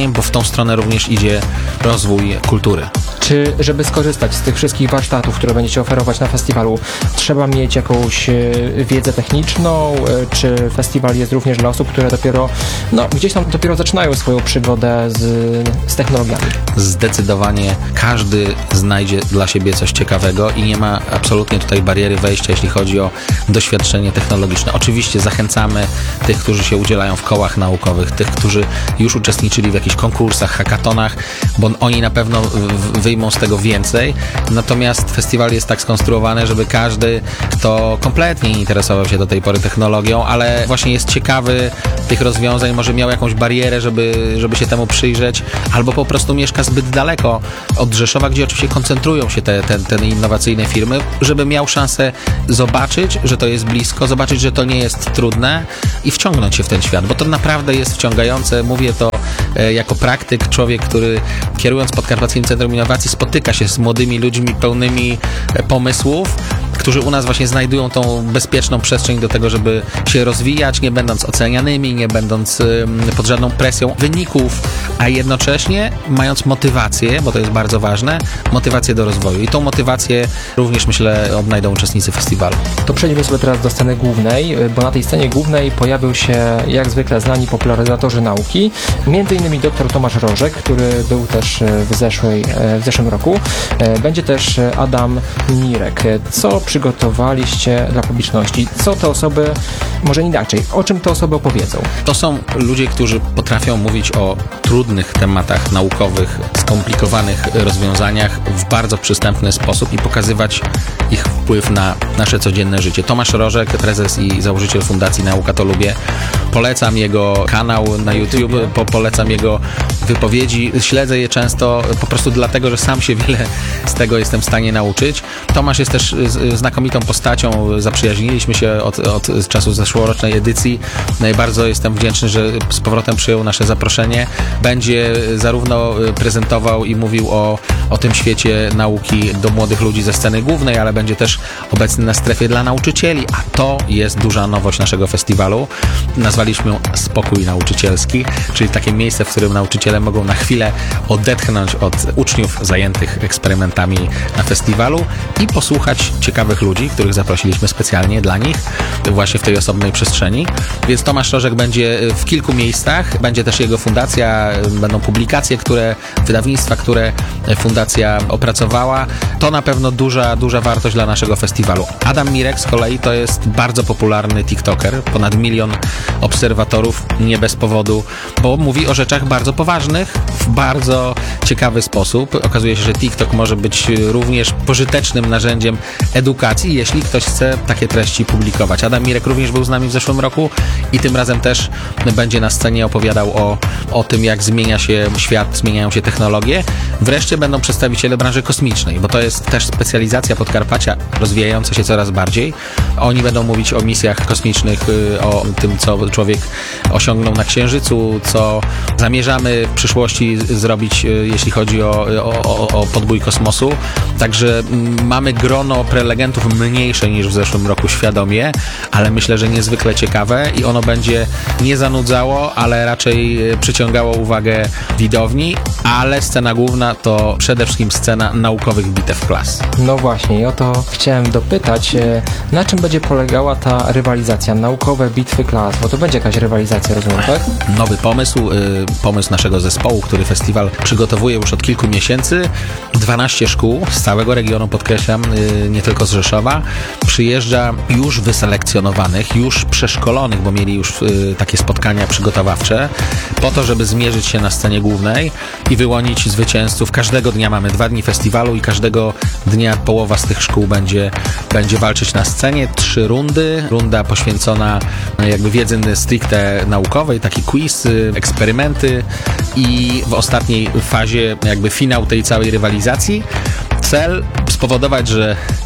zdaniem, bo w tą stronę również idzie rozwój kultury. Czy żeby skorzystać z tych wszystkich warsztatów, które będziecie oferować na festiwalu, trzeba mieć jakąś e, wiedzę techniczną, e, czy festiwal jest również dla osób, które dopiero, no gdzieś tam dopiero zaczynają swoją przygodę z, z technologiami? Zdecydowanie każdy znajdzie dla siebie coś ciekawego i nie ma absolutnie tutaj bariery wejścia, jeśli chodzi o doświadczenie technologiczne. Oczywiście zachęcamy tych, którzy się udzielają w kołach naukowych, tych, którzy już uczestniczyli w jakichś konkursach, hackatonach, bo oni na pewno wyjmą z tego więcej. Natomiast festiwal jest tak skonstruowany, żeby każdy, kto kompletnie nie interesował się do tej pory technologią, ale właśnie jest ciekawy tych rozwiązań, może miał jakąś barierę, żeby, żeby się temu przyjrzeć, albo po prostu mieszka zbyt daleko od Rzeszowa, gdzie oczywiście koncentrują się te, te, te innowacyjne firmy, żeby miał szansę zobaczyć, że to jest blisko, zobaczyć, że to nie jest trudne i wciągnąć się w ten świat, bo to naprawdę jest wciągające. Mówię to e, jako praktyk, człowiek, który kierując Podkarpackim Centrum Innowacji spotyka się z młodymi ludźmi pełnymi e, pomysłów, którzy u nas właśnie znajdują tą bezpieczną przestrzeń do tego, żeby się rozwijać, nie będąc ocenianymi, nie będąc y, pod żadną presją wyników, a jednocześnie mając motywację, bo to jest bardzo ważne, motywację do rozwoju. I tą motywację również, myślę, odnajdą uczestnicy festiwalu. To przejdźmy sobie teraz do sceny głównej, bo na tej scenie głównej pojawił się jak zwykle znani popularyzatorzy nauki, między innymi dr Tomasz Rożek, który był też w, zeszłej, w zeszłym roku. Będzie też Adam Mirek. Co przygotowaliście dla publiczności? Co te osoby, może inaczej, o czym te osoby opowiedzą? To są ludzie, którzy potrafią mówić o trudnych tematach naukowych, skomplikowanych rozwiązaniach w bardzo przystępny sposób i pokazywać ich wpływ na nasze codzienne życie. Tomasz Rożek, prezes i założyciel Fundacji Nauka to Lubię. Polecam jego kanał na YouTube, po, polecam jego wypowiedzi. Śledzę je często po prostu dlatego, że sam się wiele z tego jestem w stanie nauczyć. Tomasz jest też znakomitą postacią. Zaprzyjaźniliśmy się od, od czasu zeszłorocznej edycji. Bardzo jestem wdzięczny, że z powrotem przyjął nasze zaproszenie. Będzie zarówno prezentował i mówił o, o tym świecie nauki do młodych ludzi ze sceny głównej, ale będzie też obecny na strefie dla nauczycieli, a to jest duża nowość naszego festiwalu. Nazwaliśmy ją Spokój Nauczycielski, czyli takie miejsce, w którym nauczyciele mogą na chwilę odetchnąć od uczniów zajętych eksperymentami na festiwalu i posłuchać ciekawych ludzi, których zaprosiliśmy specjalnie dla nich właśnie w tej osobnej przestrzeni. Więc Tomasz Rożek będzie w kilku miejscach, będzie też jego fundacja, będą publikacje, które, wydawnictwa, które fundacja opracowała. To na pewno duża, duża wartość dla naszego festiwalu. Adam Mirek z kolei to jest bardzo popularny TikToker, ponad milion obserwatorów, nie bez powodu, bo mówi o rzeczach bardzo poważnych, w bardzo ciekawy sposób. Okazuje się, że TikTok może być również pożytecznym narzędziem edukacji, jeśli ktoś chce takie treści publikować. Adam Mirek również był z nami w zeszłym roku i tym razem też będzie na scenie opowiadał o, o tym, jak zmienia się świat, zmieniają się technologie. Wreszcie będą przedstawiciele branży kosmicznej, bo to jest też specjalizacja Podkarpacia rozwijająca się coraz bardziej. Oni będą mówić o misjach kosmicznych, o tym, co człowiek osiągnął na Księżycu, co zamierzamy w przyszłości zrobić, jeśli chodzi o, o, o podbój kosmosu. Także mamy grono prelegentów mniejsze niż w zeszłym roku świadomie, ale myślę, że niezwykle ciekawe i ono będzie nie zanudzało, ale raczej przyciągało uwagę widowni, ale scena główna to przede wszystkim scena naukowych bitew klas. No właśnie, i o to chciałem dopytać, na czym będzie polegała ta rywalizacja, naukowe bitwy klas, bo to będzie jakaś rywalizacja, rozumiem, tak? Nowy pomysł, pomysł naszego zespołu, który festiwal przygotowuje już od kilku miesięcy. dwanaście szkół z całego regionu, podkreślam, nie tylko z Rzeszowa, przyjeżdża już wyselekcjonowanych, już przeszkolonych, bo mieli już takie spotkania przygotowawcze, po to, żeby zmierzyć się na scenie głównej i wyłonić zwycięzców. Każdego dnia mamy dwa dni festiwalu i każdego dnia połowa z tych szkół będzie, będzie walczyć na scenie. Trzy rundy. Runda poświęcona jakby wiedzy stricte naukowej, taki quiz, eksperymenty i w ostatniej fazie jakby finał tej całej rywalizacji. Cel spowodować, że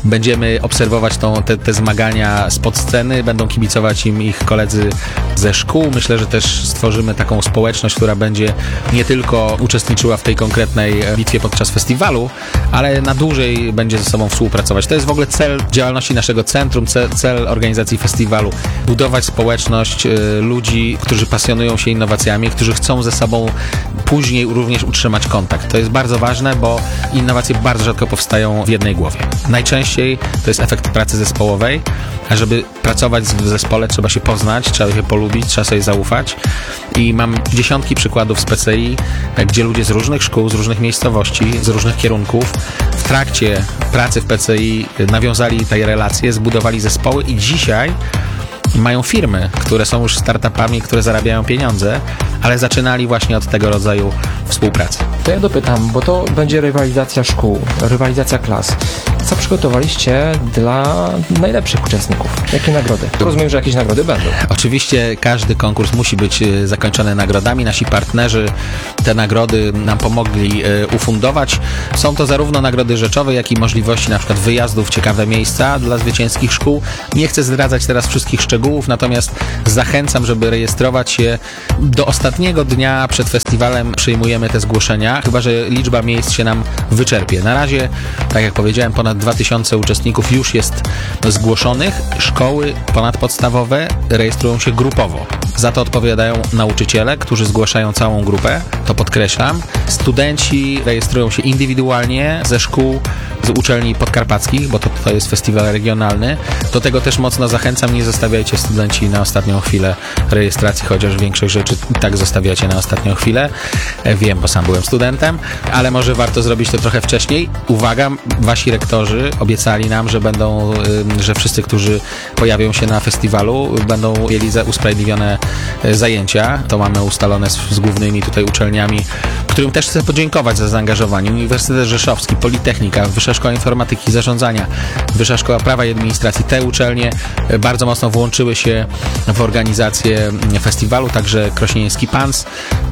Będziemy obserwować tą, te, te zmagania spod sceny, będą kibicować im ich koledzy ze szkół. Myślę, że też stworzymy taką społeczność, która będzie nie tylko uczestniczyła w tej konkretnej bitwie podczas festiwalu, ale na dłużej będzie ze sobą współpracować. To jest w ogóle cel działalności naszego centrum, cel, cel organizacji festiwalu. Budować społeczność y, ludzi, którzy pasjonują się innowacjami, którzy chcą ze sobą później również utrzymać kontakt. To jest bardzo ważne, bo innowacje bardzo rzadko powstają w jednej głowie. Najczęściej to jest efekt pracy zespołowej, a żeby pracować w zespole trzeba się poznać, trzeba się polubić, trzeba sobie zaufać i mam dziesiątki przykładów z P C I, gdzie ludzie z różnych szkół, z różnych miejscowości, z różnych kierunków w trakcie pracy w P C I nawiązali te relacje, zbudowali zespoły i dzisiaj mają firmy, które są już startupami, które zarabiają pieniądze, ale zaczynali właśnie od tego rodzaju współpracy. To ja dopytam, bo to będzie rywalizacja szkół, rywalizacja klas. Co przygotowaliście dla najlepszych uczestników? Jakie nagrody? Rozumiem, że jakieś nagrody będą. Oczywiście każdy konkurs musi być e, zakończony nagrodami. Nasi partnerzy te nagrody nam pomogli e, ufundować. Są to zarówno nagrody rzeczowe, jak i możliwości na przykład wyjazdów w ciekawe miejsca dla zwycięskich szkół. Nie chcę zdradzać teraz wszystkich szczegółów, natomiast zachęcam, żeby rejestrować się. Do ostatniego dnia przed festiwalem przyjmujemy te zgłoszenia, chyba że liczba miejsc się nam wyczerpie. Na razie, tak jak powiedziałem, ponad dwa tysiące uczestników już jest zgłoszonych. Szkoły ponadpodstawowe rejestrują się grupowo. Za to odpowiadają nauczyciele, którzy zgłaszają całą grupę, to podkreślam. Studenci rejestrują się indywidualnie ze szkół, z uczelni podkarpackich, bo to, to jest festiwal regionalny. Do tego też mocno zachęcam, nie zostawiajcie studenci na ostatnią chwilę rejestracji, chociaż większość rzeczy i tak zostawiacie na ostatnią chwilę. Wiem, bo sam byłem studentem, ale może warto zrobić to trochę wcześniej. Uwaga, wasi rektorzy obiecali nam, że będą, że wszyscy, którzy pojawią się na festiwalu, będą mieli usprawiedliwione zajęcia. To mamy ustalone z, z głównymi tutaj uczelniami, którym też chcę podziękować za zaangażowanie. Uniwersytet Rzeszowski, Politechnika, Wyższa Szkoła Informatyki i Zarządzania, Wyższa Szkoła Prawa i Administracji. Te uczelnie bardzo mocno włączyły się w organizację festiwalu, także Krośnieński P A N S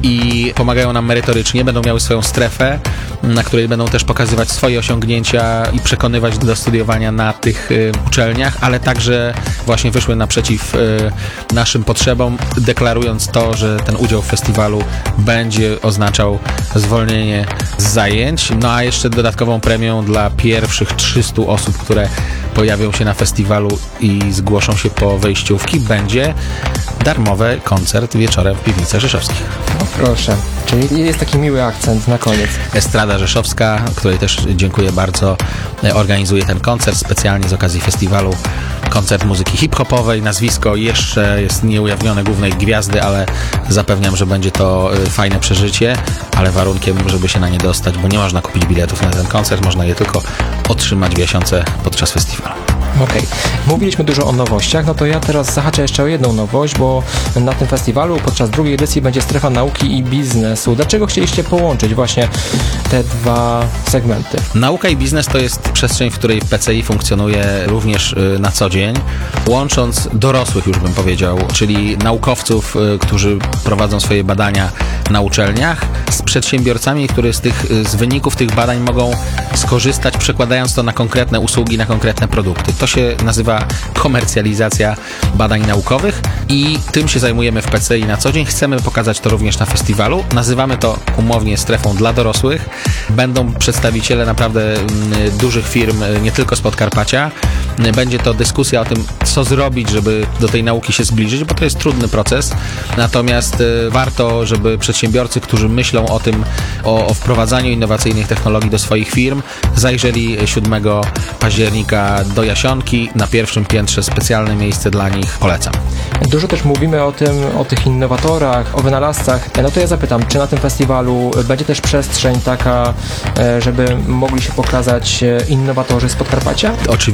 i pomagają nam merytorycznie. Będą miały swoją strefę, na której będą też pokazywać swoje osiągnięcia i przekonywać do studiowania na tych y, uczelniach, ale także właśnie wyszły naprzeciw y, naszym potrzebom, deklarując to, że ten udział w festiwalu będzie oznaczał zwolnienie z zajęć. No a jeszcze dodatkową premią dla pierwszych trzystu osób, które pojawią się na festiwalu i zgłoszą się po wejściówki, będzie darmowy koncert wieczorem w Piwnicach Rzeszowskich. No proszę, czyli jest taki miły akcent na koniec. Estrada Rzeszowska, której też dziękuję bardzo, organizuje ten koncert specjalnie z okazji festiwalu. Koncert muzyki hip-hopowej, nazwisko jeszcze jest nieujawnione głównej gwiazdy, ale zapewniam, że będzie to fajne przeżycie, ale warunkiem, żeby się na nie dostać, bo nie można kupić biletów na ten koncert, można je tylko otrzymać w Jasiące podczas festiwalu. Okej. Okay. Mówiliśmy dużo o nowościach, no to ja teraz zahaczę jeszcze o jedną nowość, bo na tym festiwalu podczas drugiej edycji będzie strefa nauki i biznesu. Dlaczego chcieliście połączyć właśnie te dwa segmenty? Nauka i biznes to jest przestrzeń, w której P C I funkcjonuje również na co dzień, łącząc dorosłych, już bym powiedział, czyli naukowców, którzy prowadzą swoje badania na uczelniach, z przedsiębiorcami, którzy z, tych, z wyników tych badań mogą skorzystać, przekładając to na konkretne usługi, na konkretne produkty. To się nazywa komercjalizacja badań naukowych i tym się zajmujemy w P C I na co dzień. Chcemy pokazać to również na festiwalu. Nazywamy to umownie strefą dla dorosłych. Będą przedstawiciele naprawdę dużych firm, nie tylko z Podkarpacia. Będzie to dyskusja o tym, co zrobić, żeby do tej nauki się zbliżyć, bo to jest trudny proces. Natomiast warto, żeby przedsiębiorcy, którzy myślą o tym, o, o wprowadzaniu innowacyjnych technologii do swoich firm, zajrzeli siódmego października do Jasionki. Na pierwszym piętrze specjalne miejsce dla nich polecam. Dużo też mówimy o tym, o tych innowatorach, o wynalazcach. No to ja zapytam, czy na tym festiwalu będzie też przestrzeń taka, żeby mogli się pokazać innowatorzy z Podkarpacia? Oczywiście tak.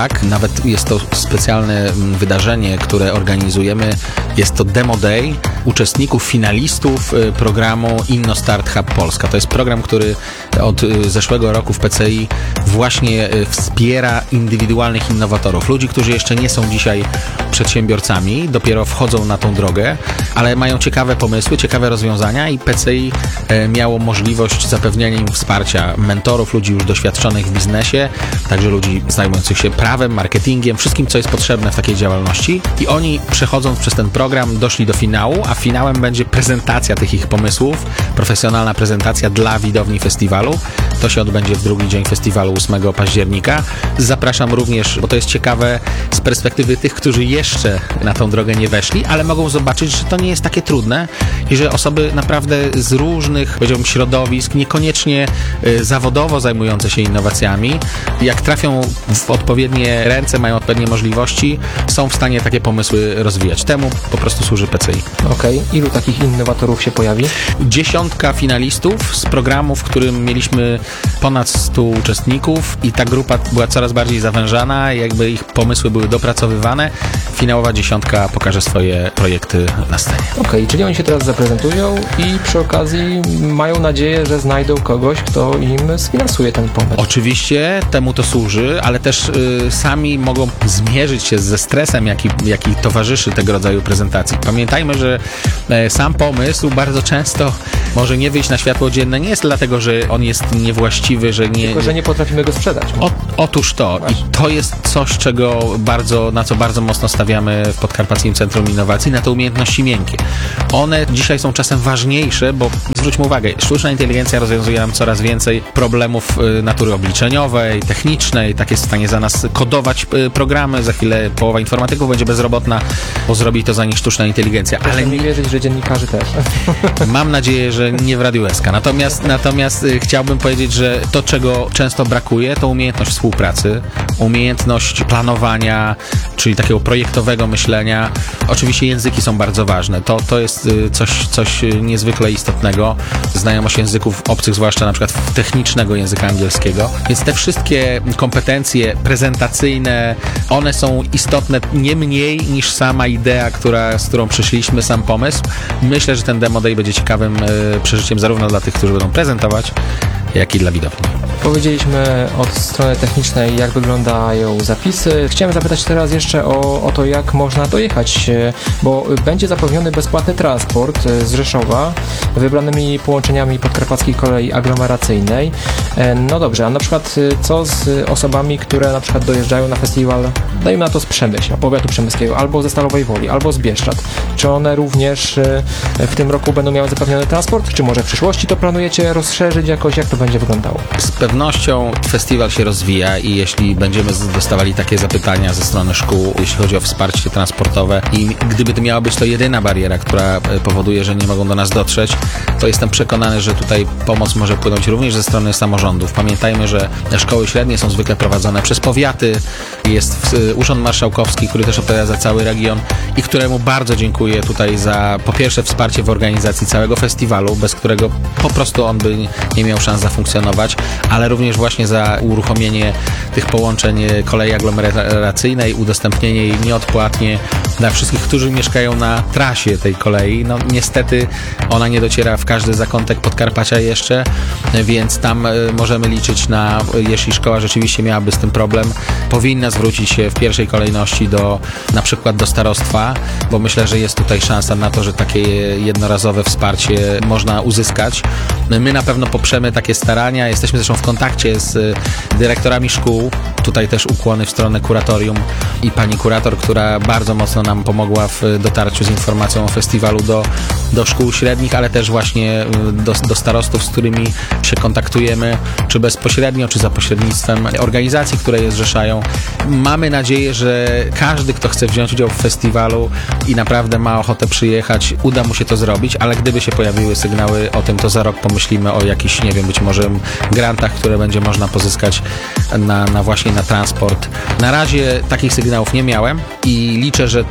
tak, nawet jest to specjalne wydarzenie, które organizujemy. Jest to Demo Day uczestników, finalistów programu InnoStart Hub Polska. To jest program, który od zeszłego roku w P C I właśnie wspiera indywidualnych innowatorów. Ludzi, którzy jeszcze nie są dzisiaj przedsiębiorcami, dopiero wchodzą na tą drogę, ale mają ciekawe pomysły, ciekawe rozwiązania i P C I miało możliwość zapewnienia im wsparcia mentorów, ludzi już doświadczonych w biznesie, także ludzi zajmujących się prawem, marketingiem, wszystkim, co jest potrzebne w takiej działalności. I oni, przechodząc przez ten program, doszli do finału, a finałem będzie prezentacja tych ich pomysłów, profesjonalna prezentacja dla widowni festiwalu. To się odbędzie w drugi dzień festiwalu ósmego października. Zapraszam również, bo to jest ciekawe z perspektywy tych, którzy jeszcze na tą drogę nie weszli, ale mogą zobaczyć, że to nie jest takie trudne i że osoby naprawdę z różnych, powiedziałbym, środowisk, niekoniecznie y, zawodowo zajmujące się innowacjami, jak trafią w odpowiednie ręce, mają odpowiednie możliwości, są w stanie takie pomysły rozwijać. Temu po prostu służy P C I. Okej, okay. Ilu takich innowatorów się pojawi? Dziesiątka finalistów z programu, w którym mieliśmy ponad stu uczestników i ta grupa była coraz bardziej zawężana, jakby ich pomysły były dopracowywane. Finałowa dziesiątka pokaże swoje projekty na scenie. Okej, okay, czyli oni się teraz zaprezentują i przy okazji mają nadzieję, że znajdą kogoś, kto im sfinansuje ten pomysł. Oczywiście temu to służy, ale też y, sami mogą zmierzyć się ze stresem, jaki, jaki towarzyszy tego rodzaju prezentacji. Pamiętajmy, że y, sam pomysł bardzo często może nie wyjść na światło dzienne. Nie jest dlatego, że on jest niewłaściwy, że nie... Tylko, że nie potrafimy go sprzedać. O, otóż to. Właśnie. I to jest coś, czego bardzo, na co bardzo mocno stawiamy w Podkarpackim Centrum Innowacji, na te umiejętności miękkie. One dzisiaj są czasem ważniejsze, bo zwróćmy uwagę, sztuczna inteligencja rozwiązuje nam coraz więcej problemów y, natury obliczeniowej, technicznej, tak jest w stanie za nas kodować y, programy, za chwilę połowa informatyków będzie bezrobotna, bo zrobi to za nich sztuczna inteligencja. Ale Ale nie wierzyć, że dziennikarzy też. Mam nadzieję, że nie w Radiu S K. Natomiast, natomiast y, chciałbym powiedzieć, że to, czego często brakuje, to umiejętność współpracy, umiejętność planowania, czyli takiego projektowego myślenia. Oczywiście języki są bardzo ważne. To, to jest y, coś, coś niezwykle istotnego. Znajomość języków obcych, zwłaszcza na przykład technicznego języka angielskiego. Więc te wszystkie kompetencje prezentacyjne, one są istotne nie mniej niż sama idea, która, z którą przyszliśmy, sam pomysł. Myślę, że ten Demo Day będzie ciekawym y, przeżyciem zarówno dla tych, którzy będą prezentować, jak i dla widowni. Powiedzieliśmy od strony technicznej, jak wyglądają zapisy. Chciałem zapytać teraz jeszcze o, o to, jak można dojechać, bo będzie zapewniony bezpłatny transport z Rzeszowa wybranymi połączeniami Podkarpackiej Kolei Aglomeracyjnej. No dobrze, a na przykład co z osobami, które na przykład dojeżdżają na festiwal, dajmy na to z Przemyśla, powiatu przemyskiego, albo ze Stalowej Woli, albo z Bieszczad. Czy one również w tym roku będą miały zapewniony transport? Czy może w przyszłości to planujecie rozszerzyć jakoś? Jak to będzie wyglądało? Z pewnością festiwal się rozwija i jeśli będziemy dostawali takie zapytania ze strony szkół, jeśli chodzi o wsparcie transportowe i gdyby to miała być to jedyna bariera, która powoduje, że nie mogą do nas dotrzeć, to jestem przekonany, że tutaj pomoc może płynąć również ze strony samorządów. Pamiętajmy, że szkoły średnie są zwykle prowadzone przez powiaty, jest Urząd Marszałkowski, który też odpowiada za cały region i któremu bardzo dziękuję tutaj za po pierwsze wsparcie w organizacji całego festiwalu, bez którego po prostu on by nie miał szans zafunkcjonować, ale również właśnie za uruchomienie tych połączeń kolei aglomeracyjnej, udostępnienie jej nieodpłatnie dla wszystkich, którzy mieszkają na trasie tej kolei. No niestety ona nie dociera w każdy zakątek Podkarpacia jeszcze, więc tam możemy liczyć na, jeśli szkoła rzeczywiście miałaby z tym problem, powinna zwrócić się w pierwszej kolejności do, na przykład do starostwa, bo myślę, że jest tutaj szansa na to, że takie jednorazowe wsparcie można uzyskać. My na pewno poprzemy takie starania, jesteśmy zresztą w kontakcie z dyrektorami szkół, tutaj też ukłony w stronę kuratorium i pani kurator, która bardzo mocno nam pomogła w dotarciu z informacją o festiwalu do, do szkół średnich, ale też właśnie do, do starostów, z którymi się kontaktujemy, czy bezpośrednio, czy za pośrednictwem organizacji, które je zrzeszają. Mamy nadzieję, że każdy, kto chce wziąć udział w festiwalu i naprawdę ma ochotę przyjechać, uda mu się to zrobić, ale gdyby się pojawiły sygnały o tym, to za rok pomyślimy o jakichś, nie wiem, być może grantach, które będzie można pozyskać na, na właśnie na transport. Na razie takich sygnałów nie miałem i liczę, że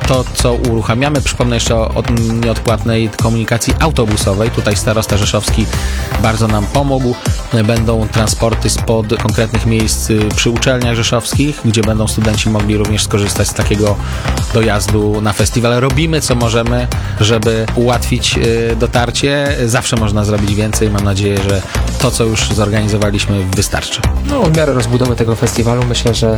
to, co uruchamiamy. Przypomnę jeszcze o, o nieodpłatnej komunikacji autobusowej. Tutaj starosta rzeszowski bardzo nam pomógł. Będą transporty spod konkretnych miejsc przy uczelniach rzeszowskich, gdzie będą studenci mogli również skorzystać z takiego dojazdu na festiwal. Robimy co możemy, żeby ułatwić dotarcie. Zawsze można zrobić więcej. Mam nadzieję, że to, co już zorganizowaliśmy, wystarczy. No, w miarę rozbudowy tego festiwalu myślę, że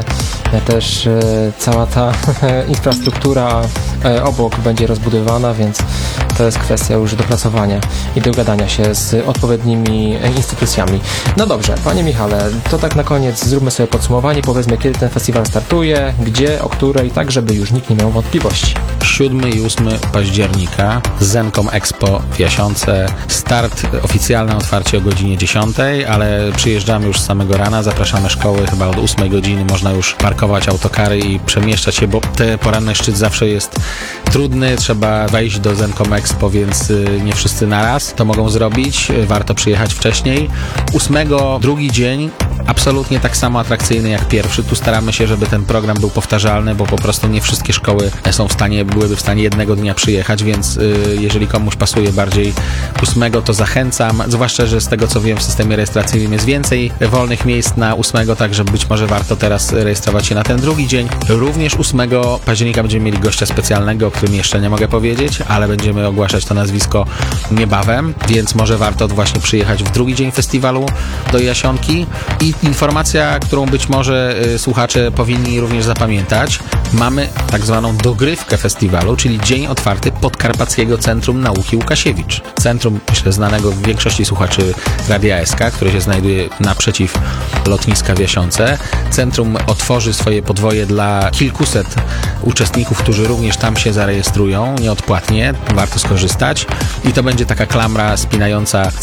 też e, cała ta infrastruktura e, obok będzie rozbudowana, więc to jest kwestia już dopracowania i dogadania się z odpowiednimi instytucjami. No dobrze, panie Michale, to tak na koniec zróbmy sobie podsumowanie, powiedzmy, kiedy ten festiwal startuje, gdzie, o której, tak żeby już nikt nie miał wątpliwości. siódmego i ósmego października Zencom Expo w Jasionce. Start oficjalne otwarcie o godzinie dziesiątej, ale przyjeżdżamy już z samego rana, zapraszamy szkoły, chyba od ósmej godziny można już parkować autokary i przemieszczać się, bo ten poranny szczyt zawsze jest trudny, trzeba wejść do Zencom Expo, więc nie wszyscy naraz to mogą zrobić, warto przyjechać wcześniej. ósmego drugi dzień, absolutnie tak samo atrakcyjny jak pierwszy. Tu staramy się, żeby ten program był powtarzalny, bo po prostu nie wszystkie szkoły są w stanie, byłyby w stanie jednego dnia przyjechać, więc y, jeżeli komuś pasuje bardziej ósmego, to zachęcam, zwłaszcza, że z tego co wiem w systemie rejestracyjnym jest więcej wolnych miejsc na ósmego, także być może warto teraz rejestrować się na ten drugi dzień. Również ósmego października będziemy mieli gościa specjalnego, o którym jeszcze nie mogę powiedzieć, ale będziemy ogłaszać to nazwisko niebawem, więc może warto właśnie przyjechać w drugi dzień festiwalu do Jasionki. I informacja, którą być może y, słuchacze powinni również zapamiętać, mamy tak zwaną dogrywkę festiwalu, czyli dzień otwarty Podkarpackiego Centrum Nauki Łukasiewicz. Centrum, myślę, znanego w większości słuchaczy Radia S K, które się znajduje naprzeciw lotniska w Jasionce. Centrum otworzy swoje podwoje dla kilkuset uczestników, którzy również tam się zarejestrują nieodpłatnie. Warto skorzystać. I to będzie taka klamra spinająca